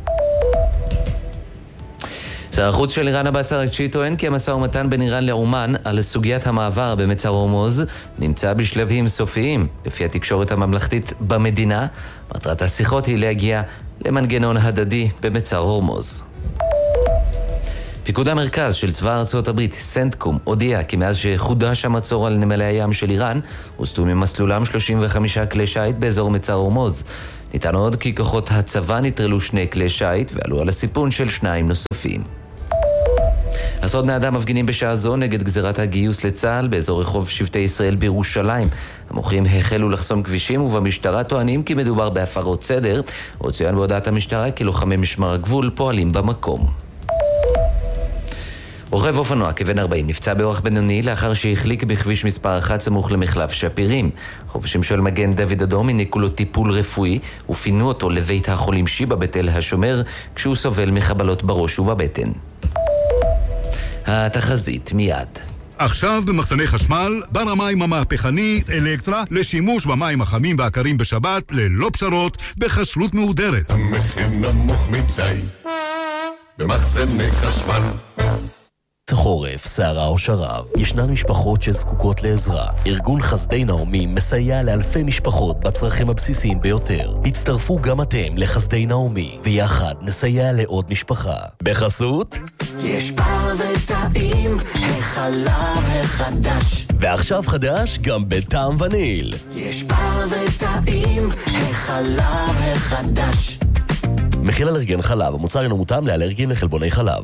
שר החוץ של איראן עבאס אראגצ'י טוען כי המשא ומתן בין איראן לעומן על סוגיית המעבר במצר הורמוז נמצא בשלבים סופיים. לפי התקשורת הממלכתית במדינה, מטרת השיחות היא להגיע למנגנון הדדי במצר הורמוז. פיקוד המרכז של צבא ארצות הברית, סנטקום, הודיע כי מאז שחודש המצור על נמלי הים של איראן, הוסטו ממסלולם שלושים וחמישה כלי שיט באזור מצר הורמוז. ניתן עוד כי כוחות הצבא נטרלו שני כלי שיט ועלו על הסיפון של שניים נוספים. עשרות בני אדם מפגינים בשעה זו נגד גזירת הגיוס לצה"ל באזור רחוב שבטי ישראל בירושלים. המוחים החלו לחסום כבישים ובמשטרה טוענים כי מדובר בהפרות סדר. עוד צוין בהודעת המשטרה כי לוחמי משמר הגבול פועלים במקום. רוכב אופנוע כבן ארבעים נפצע באורח בינוני לאחר שהחליק בכביש מספר אחת סמוך למחלף שפירים. חובשים של מגן דוד אדום העניקו לו טיפול רפואי ופינו אותו לבית החולים שיבא בתל השומר כשהוא סובל מחבלות בראש ובבטן. התחזית מיד. עכשיו במחסני חשמל, בר המים המהפכני אלקטרה לשימוש במים החמים והקרים בשבת ללא פשרות בכשרות מהודרת. המחיר נמוך מדי במחסני חשמל. חורף, סערה או שרב, ישנן משפחות שזקוקות לעזרה. ארגון חסדי נעמי מסייע לאלפי משפחות בצרכים הבסיסיים ביותר. הצטרפו גם אתם לחסדי נעמי, ויחד נסייע לעוד משפחה. בחסות יש בר וטעים, החלב החדש. ועכשיו חדש גם בטעם וניל. יש בר וטעים, החלב החדש. מכיל אלרגן חלב, המוצר אינו מותאם לאלרגים לחלבוני חלב.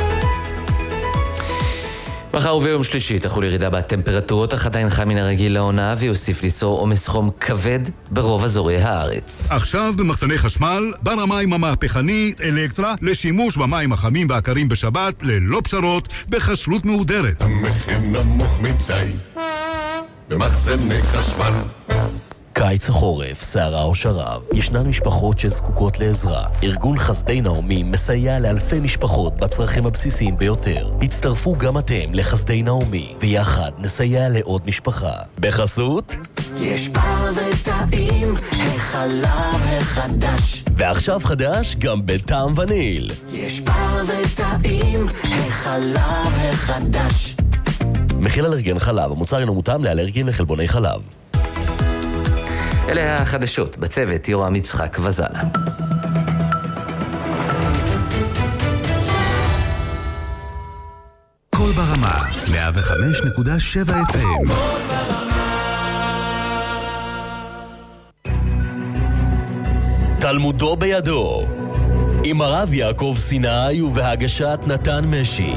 מחר וביום שלישי תחול ירידה בטמפרטורות, אך עדיין חם מן הרגיל לעונה ויוסיף ליצור עומס חום כבד ברוב אזורי הארץ. עכשיו במחסני חשמל, בר המים המהפכני אלקטרה לשימוש במים החמים והקרים בשבת ללא פשרות בכשרות מהודרת. המחיר נמוך מדי במחסני חשמל. קיץ החורף, סערה או שרב, ישנן משפחות שזקוקות לעזרה. ארגון חסדי נעמי מסייע לאלפי משפחות בצרכים הבסיסיים ביותר. הצטרפו גם אתם לחסדי נעמי, ויחד נסייע לעוד משפחה. בחסות יש בר וטעים, החלב החדש. ועכשיו חדש גם בטעם וניל. יש בר וטעים, החלב החדש. מכיל אלרגן חלב, המוצר אינו מותאם לאלרגים לחלבוני חלב. אלה החדשות, בצוות יורם יצחק וזלה. כל ברמה, מאה וחמש נקודה שבע אף אם. תלמודו בידו, עם הרב יעקב סיני ובהגשת נתן משי.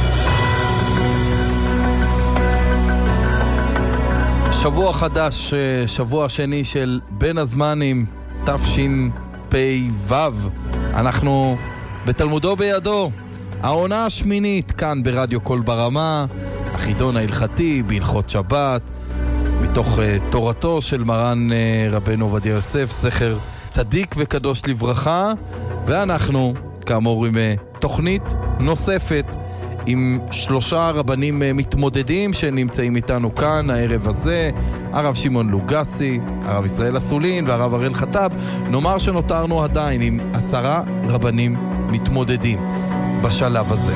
שבוע חדש, שבוע שני של בין הזמנים, תשפ"ו. אנחנו בתלמודו בידו, העונה השמינית כאן ברדיו כל ברמה, החידון ההלכתי בהלכות שבת, מתוך uh, תורתו של מרן uh, רבנו עובדיה יוסף, זכר צדיק וקדוש לברכה, ואנחנו כאמור עם uh, תוכנית נוספת עם שלושה רבנים מתמודדים שנמצאים איתנו כאן הערב הזה, הרב שמעון לוגסי, הרב ישראל אסולין והרב אראל חטב. נאמר שנותרנו עדיין עם עשרה רבנים מתמודדים בשלב הזה.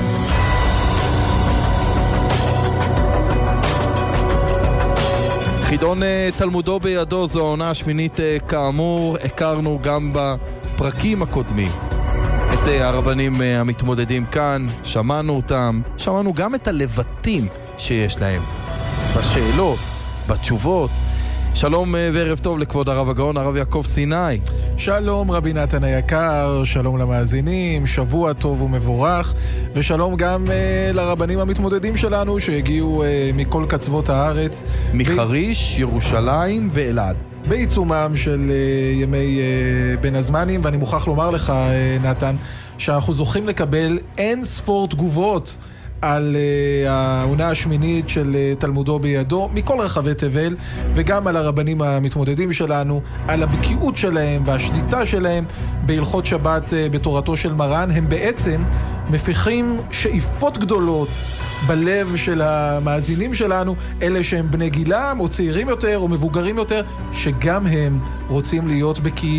חידון תלמודו בידו זו העונה השמינית כאמור, הכרנו גם בפרקים הקודמים את הרבנים המתמודדים כאן, שמענו אותם, שמענו גם את הלבטים שיש להם בשאלות, בתשובות. שלום וערב טוב לכבוד הרב הגאון, הרב יעקב סיני. שלום רבי נתן היקר, שלום למאזינים, שבוע טוב ומבורך, ושלום גם uh, לרבנים המתמודדים שלנו שהגיעו uh, מכל קצוות הארץ. מחריש, ב... ירושלים ואלעד. בעיצומם של uh, ימי uh, בין הזמנים, ואני מוכרח לומר לך, uh, נתן, שאנחנו זוכים לקבל אין ספור תגובות על uh, העונה השמינית של uh, תלמודו בידו מכל רחבי תבל, וגם על הרבנים המתמודדים שלנו, על הבקיאות שלהם והשליטה שלהם בהלכות שבת uh, בתורתו של מרן. הם בעצם מפיחים שאיפות גדולות בלב של המאזינים שלנו, אלה שהם בני גילם או צעירים יותר או מבוגרים יותר, שגם הם רוצים להיות בקיאים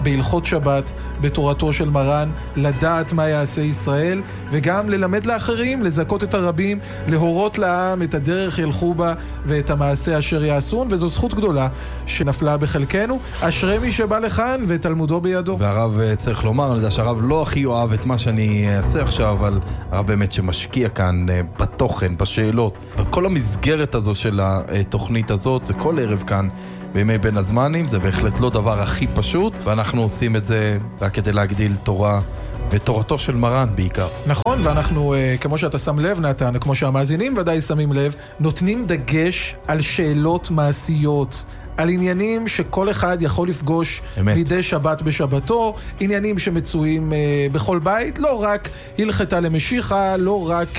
בהלכות שבת, בתורתו של מרן, לדעת מה יעשה ישראל, וגם ללמד לאחרים, לזכות את הרבים, להורות לעם את הדרך ילכו בה ואת המעשה אשר יעשון, וזו זכות גדולה שנפלה בחלקנו. אשרי מי שבא לכאן ותלמודו בידו. והרב צריך לומר, אני יודע שהרב לא הכי אוהב את מה שאני אעשה עכשיו, אבל הרב באמת שמשקיע כאן בתוכן, בשאלות, בכל המסגרת הזו של התוכנית הזאת, וכל ערב כאן בימי בין הזמנים, זה בהחלט לא דבר הכי פשוט, ואנחנו עושים את זה רק כדי להגדיל תורה ותורתו של מרן בעיקר. נכון, ואנחנו, כמו שאתה שם לב נתן, כמו שהמאזינים ודאי שמים לב, נותנים דגש על שאלות מעשיות, על עניינים שכל אחד יכול לפגוש אמת. מדי שבת בשבתו, עניינים שמצויים uh, בכל בית, לא רק הלכתה למשיחה, לא רק uh,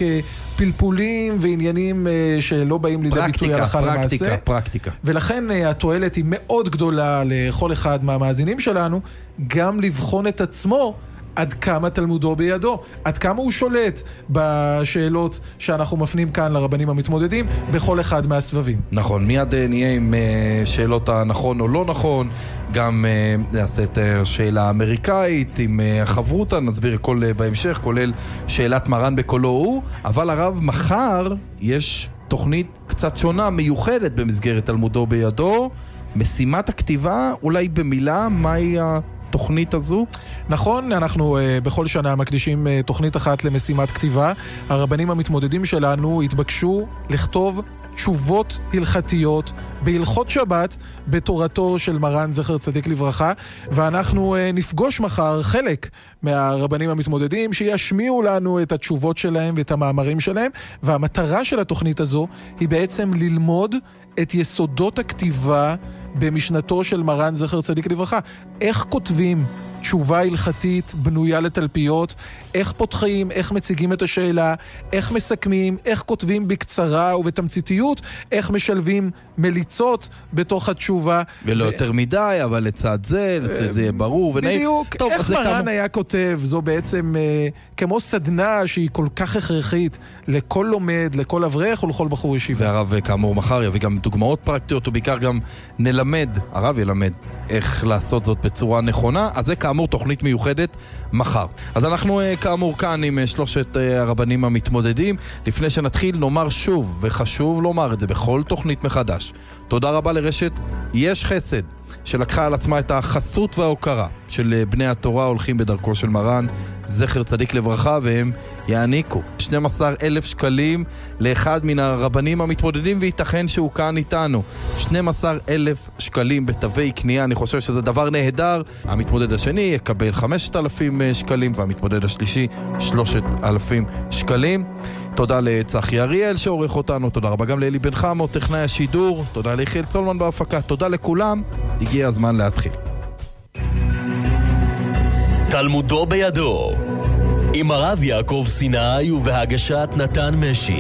פלפולים ועניינים uh, שלא באים לידי ביטוי הלכה למעשה. פרקטיקה, פרקטיקה. ולכן uh, התועלת היא מאוד גדולה לכל אחד מהמאזינים שלנו, גם לבחון את עצמו עד כמה תלמודו בידו, עד כמה הוא שולט בשאלות שאנחנו מפנים כאן לרבנים המתמודדים בכל אחד מהסבבים. נכון, מיד נהיה עם שאלות הנכון או לא נכון, גם נעשה את השאלה האמריקאית עם החברותה, נסביר הכל בהמשך, כולל שאלת מרן בקולו הוא, אבל הרב מחר יש תוכנית קצת שונה, מיוחדת במסגרת תלמודו בידו, משימת הכתיבה, אולי במילה, מהי ה... תוכנית הזו? נכון, אנחנו uh, בכל שנה מקדישים uh, תוכנית אחת למשימת כתיבה. הרבנים המתמודדים שלנו התבקשו לכתוב תשובות הלכתיות בהלכות שבת בתורתו של מרן זכר צדיק לברכה, ואנחנו uh, נפגוש מחר חלק מהרבנים המתמודדים שישמיעו לנו את התשובות שלהם ואת המאמרים שלהם, והמטרה של התוכנית הזו היא בעצם ללמוד את יסודות הכתיבה במשנתו של מרן זכר צדיק לברכה. איך כותבים תשובה הלכתית בנויה לתלפיות, איך פותחים, איך מציגים את השאלה, איך מסכמים, איך כותבים בקצרה ובתמציתיות, איך משלבים מליצות בתוך התשובה. ולא ו... יותר מדי, אבל לצד זה, לצד זה יהיה ברור. בדיוק, טוב, איך מרן כמה... היה כותב, זו בעצם אה, כמו סדנה שהיא כל כך הכרחית לכל לומד, לכל אברך ולכל בחור ישיבה. והרב כאמור מחר יביא גם דוגמאות פרקטיות, ובעיקר גם נלמד, הרב ילמד איך לעשות זאת בצורה נכונה, אז זה כאמור תוכנית מיוחדת מחר. אז אנחנו כאמור כאן עם שלושת הרבנים המתמודדים. לפני שנתחיל נאמר שוב, וחשוב לומר את זה בכל תוכנית מחדש, תודה רבה לרשת יש חסד, שלקחה על עצמה את החסות וההוקרה של בני התורה הולכים בדרכו של מרן זכר צדיק לברכה, והם יעניקו שנים עשר אלף שקלים לאחד מן הרבנים המתמודדים, וייתכן שהוא כאן איתנו. שנים עשר אלף שקלים בתווי קנייה, אני חושב שזה דבר נהדר. המתמודד השני יקבל חמשת אלפים שקלים, והמתמודד השלישי שלושת אלפים שקלים. תודה לצחי אריאל שעורך אותנו, תודה רבה גם לאלי בן חמו, טכנאי השידור, תודה ליחיאל צולמן בהפקה, תודה לכולם. הגיע הזמן להתחיל. תלמודו בידו עם הרב יעקב סיני ובהגשת נתן משי.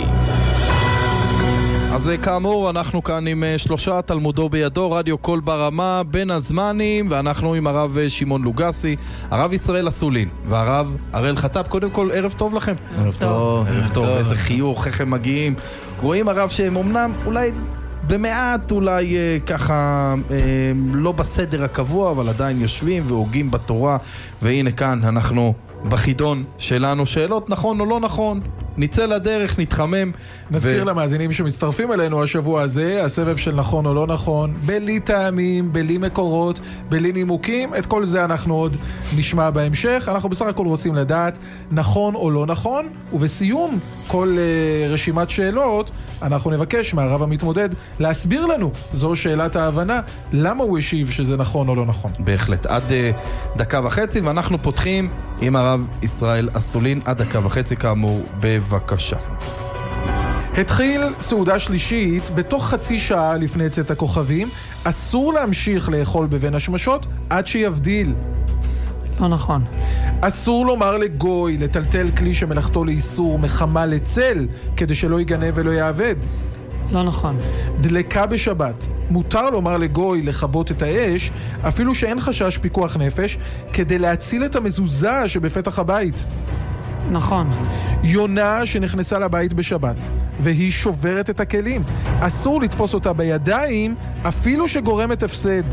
אז כאמור, אנחנו כאן עם שלושה תלמודו בידו, רדיו קול ברמה, בין הזמנים, ואנחנו עם הרב שמעון לוגסי, הרב ישראל אסולין, והרב הראל חטאפ. קודם כל, ערב טוב לכם. ערב טוב. ערב טוב, איזה חיוך, איך הם מגיעים. רואים הרב שהם אמנם אולי במעט, אולי אה, ככה אה, לא בסדר הקבוע, אבל עדיין יושבים והוגים בתורה, והנה כאן אנחנו בחידון שלנו, שאלות נכון או לא נכון, נצא לדרך, נתחמם. נזכיר ו... למאזינים שמצטרפים אלינו השבוע הזה, הסבב של נכון או לא נכון, בלי טעמים, בלי מקורות, בלי נימוקים, את כל זה אנחנו עוד נשמע בהמשך. אנחנו בסך הכל רוצים לדעת נכון או לא נכון, ובסיום כל uh, רשימת שאלות, אנחנו נבקש מהרב המתמודד להסביר לנו, זו שאלת ההבנה, למה הוא השיב שזה נכון או לא נכון. בהחלט, עד uh, דקה וחצי, ואנחנו פותחים עם הרב ישראל אסולין, עד דקה וחצי כאמור, בבקשה. התחיל סעודה שלישית בתוך חצי שעה לפני צאת הכוכבים. אסור להמשיך לאכול בבין השמשות עד שיבדיל. לא נכון. אסור לומר לגוי לטלטל כלי שמלאכתו לאיסור מחמה לצל כדי שלא ייגנב ולא יעבד. לא נכון. דלקה בשבת. מותר לומר לגוי לכבות את האש אפילו שאין חשש פיקוח נפש כדי להציל את המזוזה שבפתח הבית. נכון. יונה שנכנסה לבית בשבת והיא שוברת את הכלים, אסור לתפוס אותה בידיים אפילו שגורמת הפסד.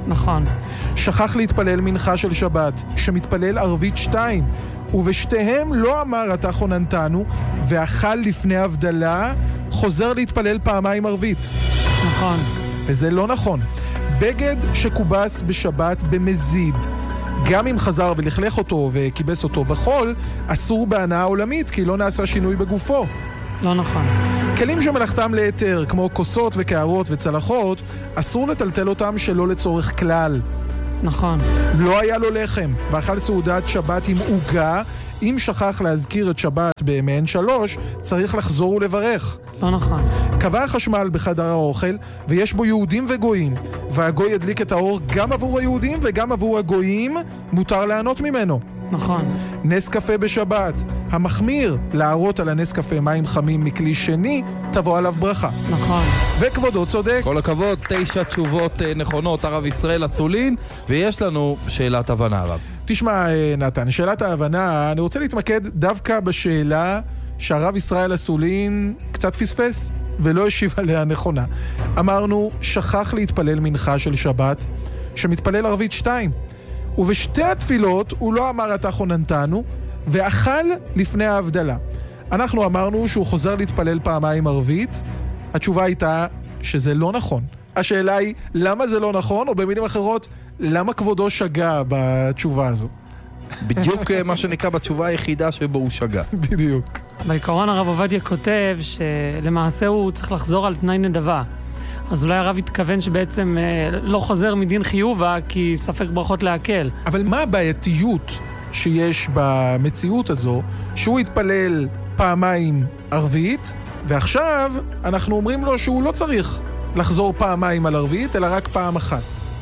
נכון. שכח להתפלל מנחה של שבת, שמתפלל ערבית שתיים, ובשתיהם לא אמר אתה חוננתנו, ואכל לפני הבדלה, חוזר להתפלל פעמיים ערבית. נכון. וזה לא נכון. בגד שקובס בשבת במזיד, גם אם חזר ולכלך אותו וקיבס אותו בחול, אסור בהנאה עולמית, כי לא נעשה שינוי בגופו. לא נכון. כלים שמלאכתם ליתר, כמו כוסות וקערות וצלחות, אסור לטלטל אותם שלא לצורך כלל. נכון. לא היה לו לחם, ואכל סעודת שבת עם עוגה. אם שכח להזכיר את שבת במעין שלוש, צריך לחזור ולברך. לא נכון. קבע החשמל בחדר האוכל, ויש בו יהודים וגויים, והגוי ידליק את האור גם עבור היהודים וגם עבור הגויים, מותר לענות ממנו. נכון. נס קפה בשבת, המחמיר להערות על הנס קפה מים חמים מכלי שני, תבוא עליו ברכה. נכון. וכבודו צודק. כל הכבוד, תשע תשובות נכונות, הרב ישראל אסולין, ויש לנו שאלת הבנה, הרב. תשמע, נתן, שאלת ההבנה, אני רוצה להתמקד דווקא בשאלה שהרב ישראל אסולין קצת פספס ולא השיב עליה נכונה. אמרנו, שכח להתפלל מנחה של שבת, שמתפלל ערבית שתיים. ובשתי התפילות הוא לא אמר אתה חוננתנו, ואכל לפני ההבדלה. אנחנו אמרנו שהוא חוזר להתפלל פעמיים ערבית. התשובה הייתה שזה לא נכון. השאלה היא, למה זה לא נכון, או במילים אחרות, למה כבודו שגה בתשובה הזו? בדיוק מה שנקרא בתשובה היחידה שבו הוא שגה. בדיוק. בעיקרון הרב עובדיה כותב שלמעשה הוא צריך לחזור על תנאי נדבה. אז אולי הרב התכוון שבעצם אה, לא חוזר מדין חיובה כי ספק ברכות להקל. אבל מה הבעייתיות שיש במציאות הזו שהוא התפלל פעמיים ערבית, ועכשיו אנחנו אומרים לו שהוא לא צריך לחזור פעמיים על ערבית, אלא רק פעם אחת?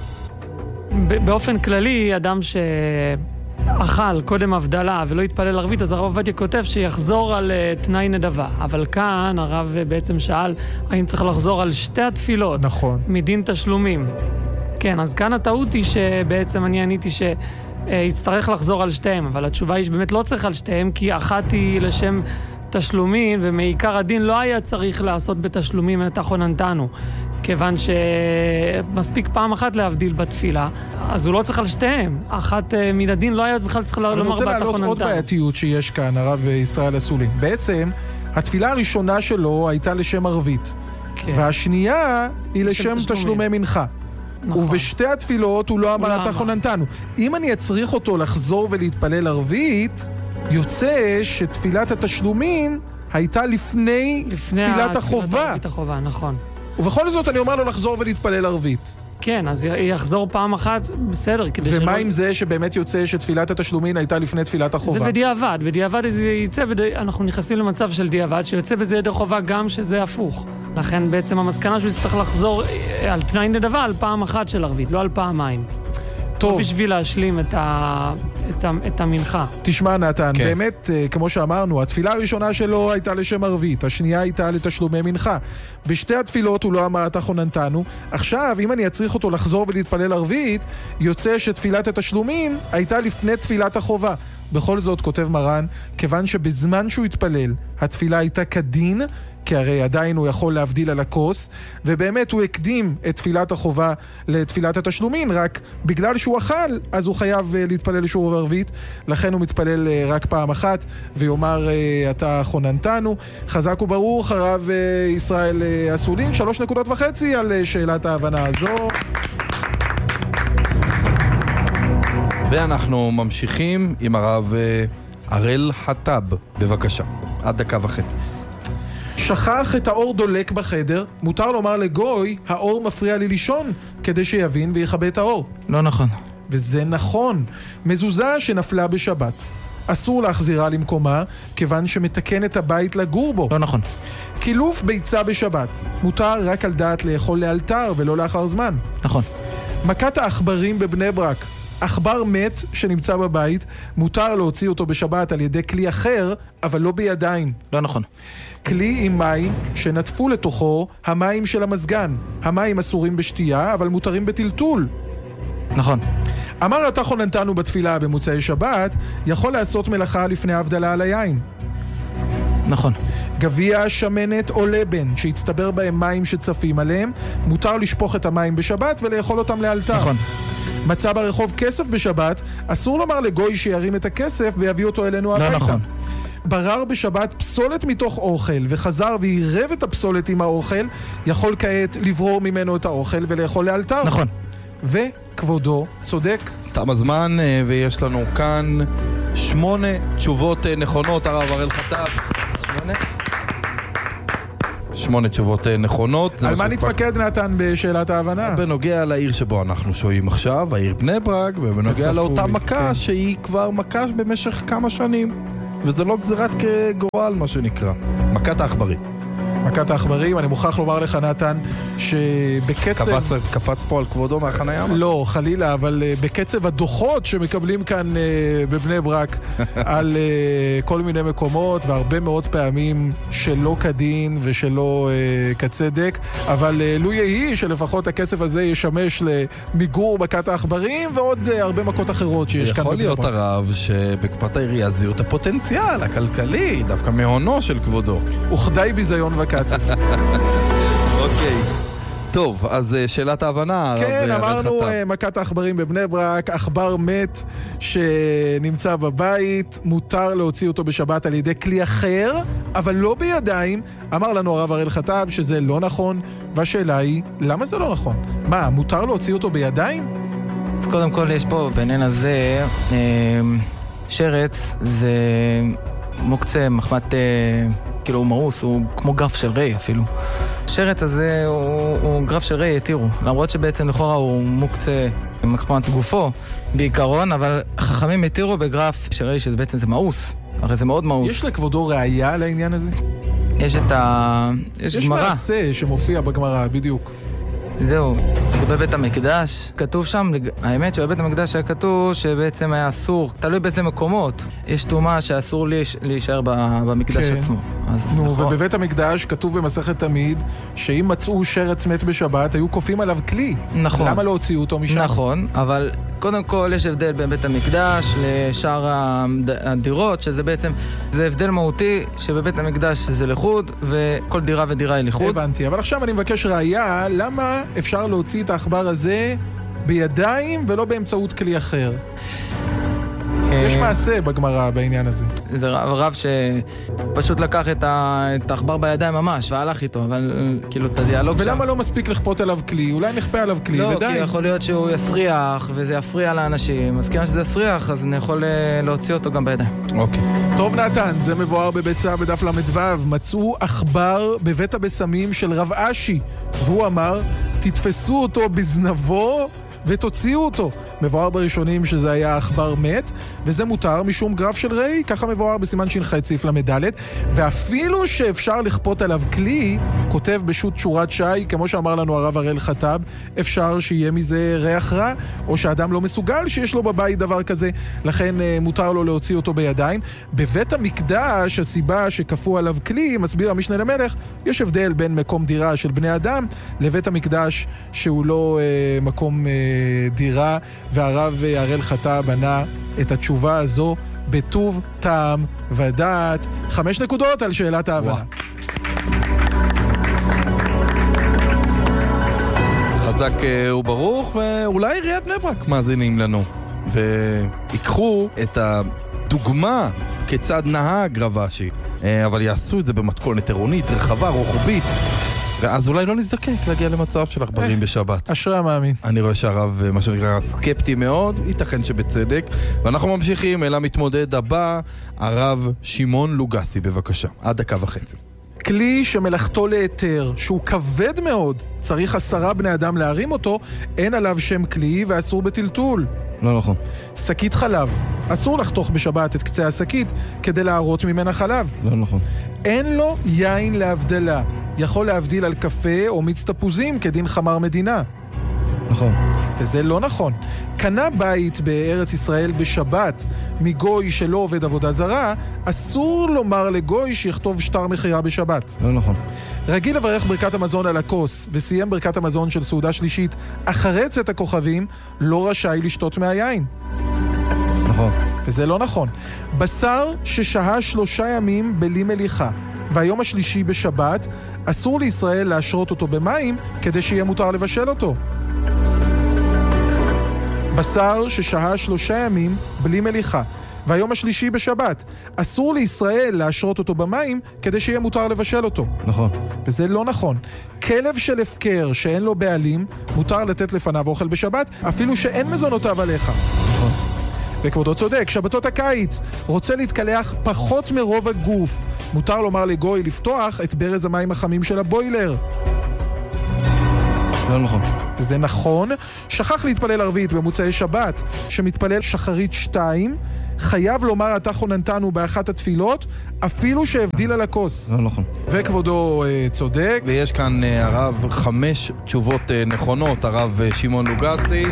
באופן כללי, אדם שאכל קודם הבדלה ולא התפלל ערבית, אז הרב עובדיה כותב שיחזור על uh, תנאי נדבה. אבל כאן הרב בעצם שאל האם צריך לחזור על שתי התפילות. נכון. מדין תשלומים. כן, אז כאן הטעות היא שבעצם אני עניתי שיצטרך לחזור על שתיהם, אבל התשובה היא שבאמת לא צריך על שתיהם, כי אחת היא לשם תשלומים, ומעיקר הדין לא היה צריך לעשות בתשלומים את החוננתנו, כיוון שמספיק פעם אחת להבדיל בתפילה, אז הוא לא צריך על שתיהם. אחת מן הדין לא היה בכלל צריך לומר בת החוננתנו. אני רוצה להעלות עוד בעייתיות שיש כאן, הרב ישראל אסולין. בעצם, התפילה הראשונה שלו הייתה לשם ערבית, כן. והשנייה היא לשם תשלומי מנחה. נכון. ובשתי התפילות הוא לא אמר אתה חוננתנו. אם אני אצריך אותו לחזור ולהתפלל ערבית, יוצא שתפילת התשלומים הייתה לפני, לפני תפילת החובה. תפילת החובה, נכון. ובכל זאת אני אומר לו לחזור ולהתפלל ערבית. כן, אז יחזור פעם אחת, בסדר. ומה שלא... עם זה שבאמת יוצא שתפילת התשלומים הייתה לפני תפילת החובה? זה בדיעבד. בדיעבד זה יצא, בדי... אנחנו נכנסים למצב של דיעבד, שיוצא בזה ידי חובה גם שזה הפוך. לכן בעצם המסקנה שהוא צריך לחזור על תנאי נדבה על פעם אחת של ערבית, לא על פעמיים. טוב. בשביל להשלים את, ה... את, ה... את המנחה. תשמע נתן, כן. באמת, כמו שאמרנו, התפילה הראשונה שלו הייתה לשם ערבית, השנייה הייתה לתשלומי מנחה. בשתי התפילות הוא לא אמר אתה חוננתנו. עכשיו, אם אני אצריך אותו לחזור ולהתפלל ערבית, יוצא שתפילת התשלומים הייתה לפני תפילת החובה. בכל זאת, כותב מרן, כיוון שבזמן שהוא התפלל, התפילה הייתה כדין, כי הרי עדיין הוא יכול להבדיל על הכוס, ובאמת הוא הקדים את תפילת החובה לתפילת התשלומין, רק בגלל שהוא אכל, אז הוא חייב להתפלל שוב ערבית, לכן הוא מתפלל רק פעם אחת, ויאמר אתה חוננתנו. חזק וברוך, הרב ישראל אסולין, שלוש נקודות וחצי על שאלת ההבנה הזו. ואנחנו ממשיכים עם הרב אראל חטב, בבקשה, עד דקה וחצי. שכח את האור דולק בחדר, מותר לומר לגוי, האור מפריע לי לישון, כדי שיבין ויחבא את האור. לא נכון. וזה נכון. מזוזה שנפלה בשבת, אסור להחזירה למקומה, כיוון שמתקן את הבית לגור בו. לא נכון. קילוף ביצה בשבת, מותר רק על דעת לאכול לאלתר ולא לאחר זמן. נכון. מכת האחברים בבני ברק, אחבר מת שנמצא בבית, מותר להוציא אותו בשבת על ידי כלי אחר, אבל לא בידיים. לא נכון. כלי עם מים שנטפו לתוכו המים של המזגן. המים אסורים בשתייה, אבל מותרים בטלטול. נכון. אמר אתה חוננתנו בתפילה במוצאי שבת, יכול לעשות מלאכה לפני ההבדלה על היין. נכון. גביע, שמנת או לבן שהצטבר בהם מים שצפים עליהם, מותר לשפוך את המים בשבת ולאכול אותם לאלתר. נכון. מצא ברחוב כסף בשבת, אסור לומר לגוי שירים את הכסף ויביא אותו אלינו הביתה. לא נכון. ברר בשבת פסולת מתוך אוכל וחזר ועירב את הפסולת עם האוכל, יכול כעת לברור ממנו את האוכל ולאכול לאלתר. נכון. וכבודו צודק. תם הזמן, ויש לנו כאן שמונה תשובות נכונות, הרב הראל חטב. שמונה? שמונה תשובות נכונות. על מה נתמקד נתן בשאלת ההבנה? בנוגע לעיר שבו אנחנו שוהים עכשיו, העיר בני ברק, ובנוגע לאותה מכה שהיא כבר מכה במשך כמה שנים. וזה לא גזירת כגורל, מה שנקרא. מכת העכברים. מכת העכברים, אני מוכרח לומר לך נתן שבקצב... קפץ, קפץ פה על כבודו מהחניה? לא, חלילה, אבל uh, בקצב הדוחות שמקבלים כאן uh, בבני ברק על uh, כל מיני מקומות, והרבה מאוד פעמים שלא כדין ושלא uh, כצדק, אבל uh, לו יהי שלפחות הכסף הזה ישמש למיגור מכת העכברים ועוד uh, הרבה מכות אחרות שיש כאן בבני ברק. יכול להיות הרב שבקפת העירייה זיהו את הפוטנציאל הכלכלי, דווקא מהונו של כבודו. וכדי ביזיון וקצב. אוקיי. טוב, אז שאלת ההבנה. כן, אמרנו מכת העכברים בבני ברק, עכבר מת שנמצא בבית, מותר להוציא אותו בשבת על ידי כלי אחר, אבל לא בידיים. אמר לנו הרב הראל חטב שזה לא נכון, והשאלה היא, למה זה לא נכון? מה, מותר להוציא אותו בידיים? אז קודם כל יש פה בעניין הזה, שרץ זה מוקצה מחמת... כאילו הוא מרוס, הוא כמו גרף של ריי אפילו. השרץ הזה הוא, הוא גרף של ריי, התירו. למרות שבעצם לכאורה הוא מוקצה מחמת גופו בעיקרון, אבל חכמים התירו בגרף של ריי, שזה בעצם זה מאוס. הרי זה מאוד מאוס. יש לכבודו ראייה לעניין הזה? יש את ה... יש, יש גמרא. יש מעשה שמופיע בגמרא, בדיוק. זהו, בבית המקדש, כתוב שם, האמת שבבית המקדש היה כתוב שבעצם היה אסור, תלוי באיזה מקומות, יש תאומה שאסור להישאר במקדש כן. עצמו. נו, נכון. ובבית המקדש כתוב במסכת תמיד, שאם מצאו שרץ מת בשבת, היו קופים עליו כלי. נכון. למה לא הוציאו אותו משם? נכון, אבל קודם כל יש הבדל בין בית המקדש לשאר הדירות, שזה בעצם, זה הבדל מהותי, שבבית המקדש זה לחוד, וכל דירה ודירה היא לחוד. הבנתי, אבל עכשיו אני מבקש ראייה, למה אפשר להוציא את העכבר הזה בידיים ולא באמצעות כלי אחר? יש מעשה בגמרא בעניין הזה. זה רב, רב שפשוט לקח את העכבר בידיים ממש והלך איתו, אבל כאילו את הדיאלוג שם. ולמה לא מספיק לכפות עליו כלי? אולי נכפה עליו כלי, לא, ודי. כי יכול להיות שהוא יסריח וזה יפריע לאנשים. אז כיוון שזה יסריח, אז אני יכול להוציא אותו גם בידיים. אוקיי. טוב נתן, זה מבואר בביצה בדף למדוו. מצאו עכבר בבית הבשמים של רב אשי, והוא אמר, תתפסו אותו בזנבו ותוציאו אותו. מבואר בראשונים שזה היה עכבר מת, וזה מותר משום גרף של ראי, ככה מבואר בסימן ש"ח סעיף למדלת, ואפילו שאפשר לכפות עליו כלי, כותב בשו"ת שורת שי, כמו שאמר לנו הרב הראל חטב, אפשר שיהיה מזה ריח רע, או שאדם לא מסוגל שיש לו בבית דבר כזה, לכן מותר לו להוציא אותו בידיים. בבית המקדש, הסיבה שכפו עליו כלי, מסביר המשנה למלך, יש הבדל בין מקום דירה של בני אדם, לבית המקדש שהוא לא אה, מקום אה, דירה, והרב הראל חטב בנה את התשובה הזו בטוב טעם ודעת. חמש נקודות על שאלת ההבנה. חזק וברוך, ואולי עיריית בני ברק מאזינים לנו ויקחו את הדוגמה כיצד נהג רב אשי, אבל יעשו את זה במתכונת עירונית רחבה, רוחבית, ואז אולי לא נזדקק להגיע למצב של עכברים בשבת. אשרי המאמין. אני רואה שהרב, מה שנקרא, סקפטי מאוד, ייתכן שבצדק. ואנחנו ממשיכים אל המתמודד הבא, הרב שמעון לוגסי, בבקשה. עד דקה וחצי. כלי שמלאכתו להיתר, שהוא כבד מאוד, צריך עשרה בני אדם להרים אותו, אין עליו שם כלי ואסור בטלטול. לא נכון. שקית חלב, אסור לחתוך בשבת את קצה השקית כדי להרות ממנה חלב. לא נכון. אין לו יין להבדלה, יכול להבדיל על קפה או מיץ תפוזים כדין חמר מדינה. נכון. וזה לא נכון. קנה בית בארץ ישראל בשבת מגוי שלא עובד עבודה זרה, אסור לומר לגוי שיכתוב שטר מחירה בשבת. לא נכון. רגיל לברך ברכת המזון על הכוס וסיים ברכת המזון של סעודה שלישית אחרי צאת הכוכבים, לא רשאי לשתות מהיין. נכון. וזה לא נכון. בשר ששהה שלושה ימים בלי מליחה, והיום השלישי בשבת, אסור לישראל להשרות אותו במים כדי שיהיה מותר לבשל אותו. בשר ששהה שלושה ימים בלי מליחה, והיום השלישי בשבת, אסור לישראל להשרות אותו במים כדי שיהיה מותר לבשל אותו. נכון. וזה לא נכון. כלב של הפקר שאין לו בעלים, מותר לתת לפניו אוכל בשבת, אפילו שאין מזונותיו עליך. נכון. וכבודו צודק, שבתות הקיץ, רוצה להתקלח פחות מרוב הגוף, מותר לומר לגוי לפתוח את ברז המים החמים של הבוילר. לא נכון. זה נכון. שכח להתפלל ערבית במוצאי שבת, שמתפלל שחרית שתיים, חייב לומר אתה חוננתנו באחת התפילות, אפילו שהבדיל על הכוס. לא נכון. וכבודו uh, צודק. ויש כאן uh, הרב חמש תשובות uh, נכונות, הרב uh, שמעון לוגסי.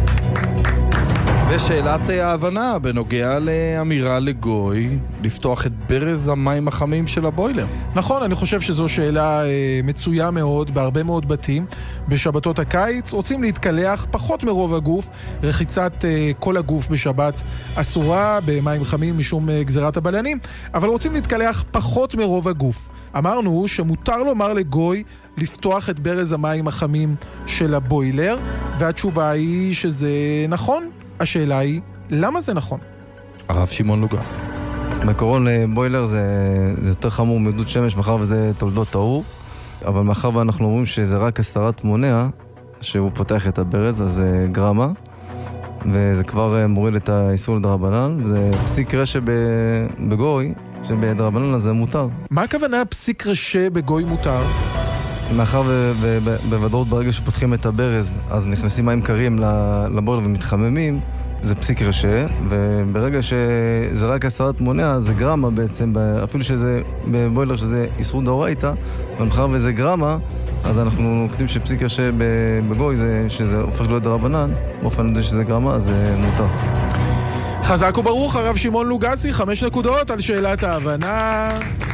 ושאלת uh, ההבנה בנוגע לאמירה לגוי לפתוח את ברז המים החמים של הבוילר. נכון, אני חושב שזו שאלה uh, מצויה מאוד בהרבה מאוד בתים. בשבתות הקיץ רוצים להתקלח פחות מרוב הגוף, רחיצת uh, כל הגוף בשבת אסורה במים חמים משום uh, גזירת הבלנים, אבל רוצים להתקלח פחות מרוב הגוף. אמרנו שמותר לומר לגוי לפתוח את ברז המים החמים של הבוילר, והתשובה היא שזה נכון. השאלה היא, למה זה נכון? הרב שמעון לוגסי. בעיקרון בוילר זה, זה יותר חמור מעדות שמש, מאחר וזה תולדות טהור, אבל מאחר ואנחנו אומרים שזה רק הסרת מונע, שהוא פותח את הברז, אז זה גרמה, וזה כבר מוריד את האיסור לדרבנן, וזה פסיק רשע בגוי, שבדרבנן הזה מותר. מה הכוונה פסיק רשע בגוי מותר? מאחר ובוודאות ברגע שפותחים את הברז, אז נכנסים מים קרים לבוילר ומתחממים, זה פסיק רשע, וברגע שזה רק הסרת מונע, זה גרמה בעצם, אפילו שזה בבוילר שזה איסור דאורייתא, ומאחר וזה גרמה, אז אנחנו נוקטים שפסיק רשע בגוי, זה, שזה הופך להיות דרבנן, באופן הזה שזה גרמה, אז זה מותר. חזק וברוך, הרב שמעון לוגסי, חמש נקודות על שאלת ההבנה.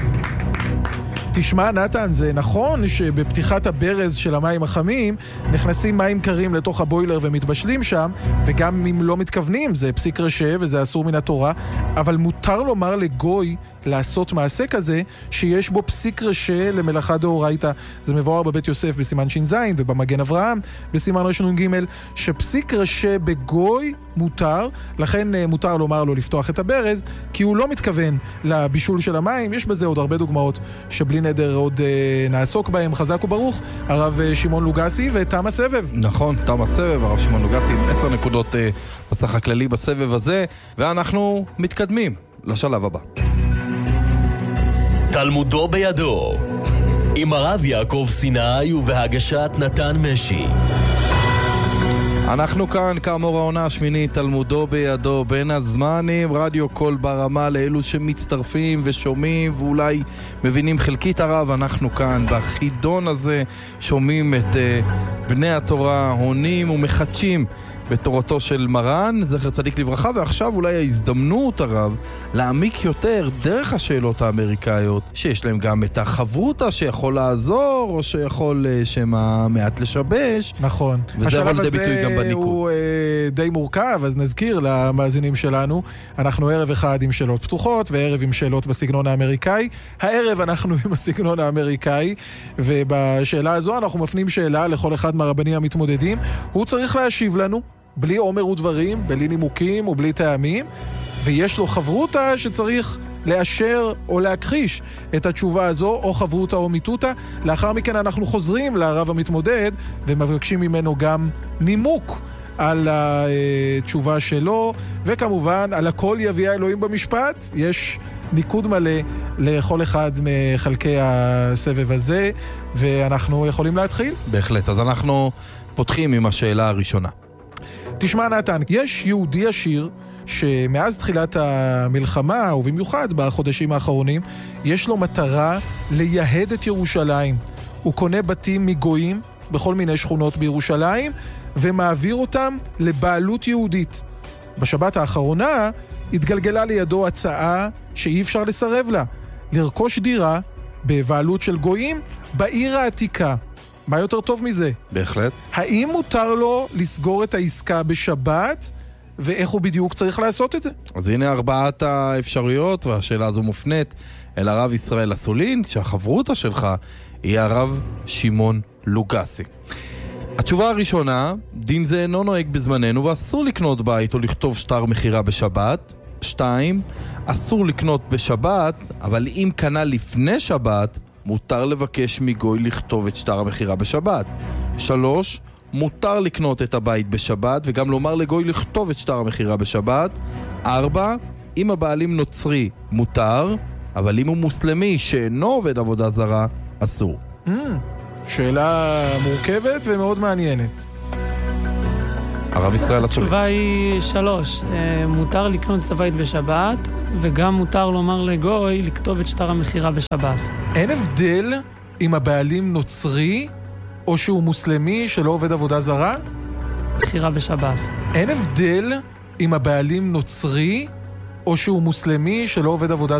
תשמע נתן, זה נכון שבפתיחת הברז של המים החמים נכנסים מים קרים לתוך הבוילר ומתבשלים שם, וגם אם לא מתכוונים זה פסיק רשע וזה אסור מן התורה, אבל מותר לומר לגוי לעשות מעשה כזה שיש בו פסיק רשע למלאכה דאורייתא. זה מבואר בבית יוסף בסימן ש"ז ובמגן אברהם בסימן רנ"ג, שפסיק רשע בגוי מותר, לכן מותר לומר לו לפתוח את הברז, כי הוא לא מתכוון לבישול של המים. יש בזה עוד הרבה דוגמאות שבלי נדר עוד אה, נעסוק בהם. חזק וברוך, הרב שמעון לוגסי, ותם הסבב. נכון, תם הסבב, הרב שמעון לוגסי עם עשר נקודות אה, בסך הכללי בסבב הזה, ואנחנו מתקדמים לשלב הבא. תלמודו בידו, עם הרב יעקב סיני ובהגשת נתן משי. אנחנו כאן, כאמור העונה השמינית, תלמודו בידו, בין הזמנים, רדיו קול ברמה, לאלו שמצטרפים ושומעים ואולי מבינים חלקית הרב. אנחנו כאן בחידון הזה שומעים את uh, בני התורה עונים ומחדשים בתורתו של מרן, זכר צדיק לברכה, ועכשיו אולי ההזדמנות הרב להעמיק יותר דרך השאלות האמריקאיות, שיש להם גם את החברותה שיכול לעזור, או שיכול שמה מעט לשבש. נכון. וזה אבל די ביטוי גם בניקוד. השלב הזה הוא אה, די מורכב, אז נזכיר למאזינים שלנו, אנחנו ערב אחד עם שאלות פתוחות, וערב עם שאלות בסגנון האמריקאי. הערב אנחנו עם הסגנון האמריקאי, ובשאלה הזו אנחנו מפנים שאלה לכל אחד מהרבנים המתמודדים. הוא צריך להשיב לנו בלי עומר ודברים, בלי נימוקים ובלי טעמים, ויש לו חברותה שצריך לאשר או להכחיש את התשובה הזו, או חברותה או מיתותה. לאחר מכן אנחנו חוזרים לרב המתמודד ומבקשים ממנו גם נימוק על התשובה שלו, וכמובן על הכל יביא האלוהים במשפט. יש ניקוד מלא לכל אחד מחלקי הסבב הזה, ואנחנו יכולים להתחיל. בהחלט, אז אנחנו פותחים עם השאלה הראשונה. תשמע נתן, יש יהודי עשיר שמאז תחילת המלחמה, ובמיוחד בחודשים האחרונים, יש לו מטרה לייהד את ירושלים. הוא קונה בתים מגויים בכל מיני שכונות בירושלים, ומעביר אותם לבעלות יהודית. בשבת האחרונה התגלגלה לידו הצעה שאי אפשר לסרב לה, לרכוש דירה בבעלות של גויים בעיר העתיקה. מה יותר טוב מזה? בהחלט. האם מותר לו לסגור את העסקה בשבת, ואיך הוא בדיוק צריך לעשות את זה. אז הנה ארבעת האפשרויות, והשאלה הזו מופנית אל הרב ישראל אסולין, כשהחברותה שלך היא הרב שמעון לוגסי. התשובה הראשונה, דין זה אינו נוהג בזמננו ואסור לקנות בית או לכתוב שטר מחירה בשבת. שתיים, אסור לקנות בשבת, אבל אם קנה לפני שבת, מותר לבקש מגוי לכתוב את שטר המחירה בשבת. שלוש, מותר לקנות את הבית בשבת וגם לומר לגוי לכתוב את שטר המחירה בשבת. ארבע, אם הבעלים נוצרי מותר, אבל אם הוא מוסלמי שאינו עובד עבודה זרה, אסור. Mm, שאלה מורכבת ומאוד מעניינת. הרב ישראל אסולין. התשובה היא שלוש. מותר לקנות את הבית בשבת, וגם מותר לומר לגוי לכתוב את שטר המחירה בשבת. אין הבדל אם הבעלים נוצרי או שהוא מוסלמי שלא עובד עבודה זרה? מחירה בשבת. אין הבדל אם הבעלים נוצרי או שהוא מוסלמי שלא עובד עבודה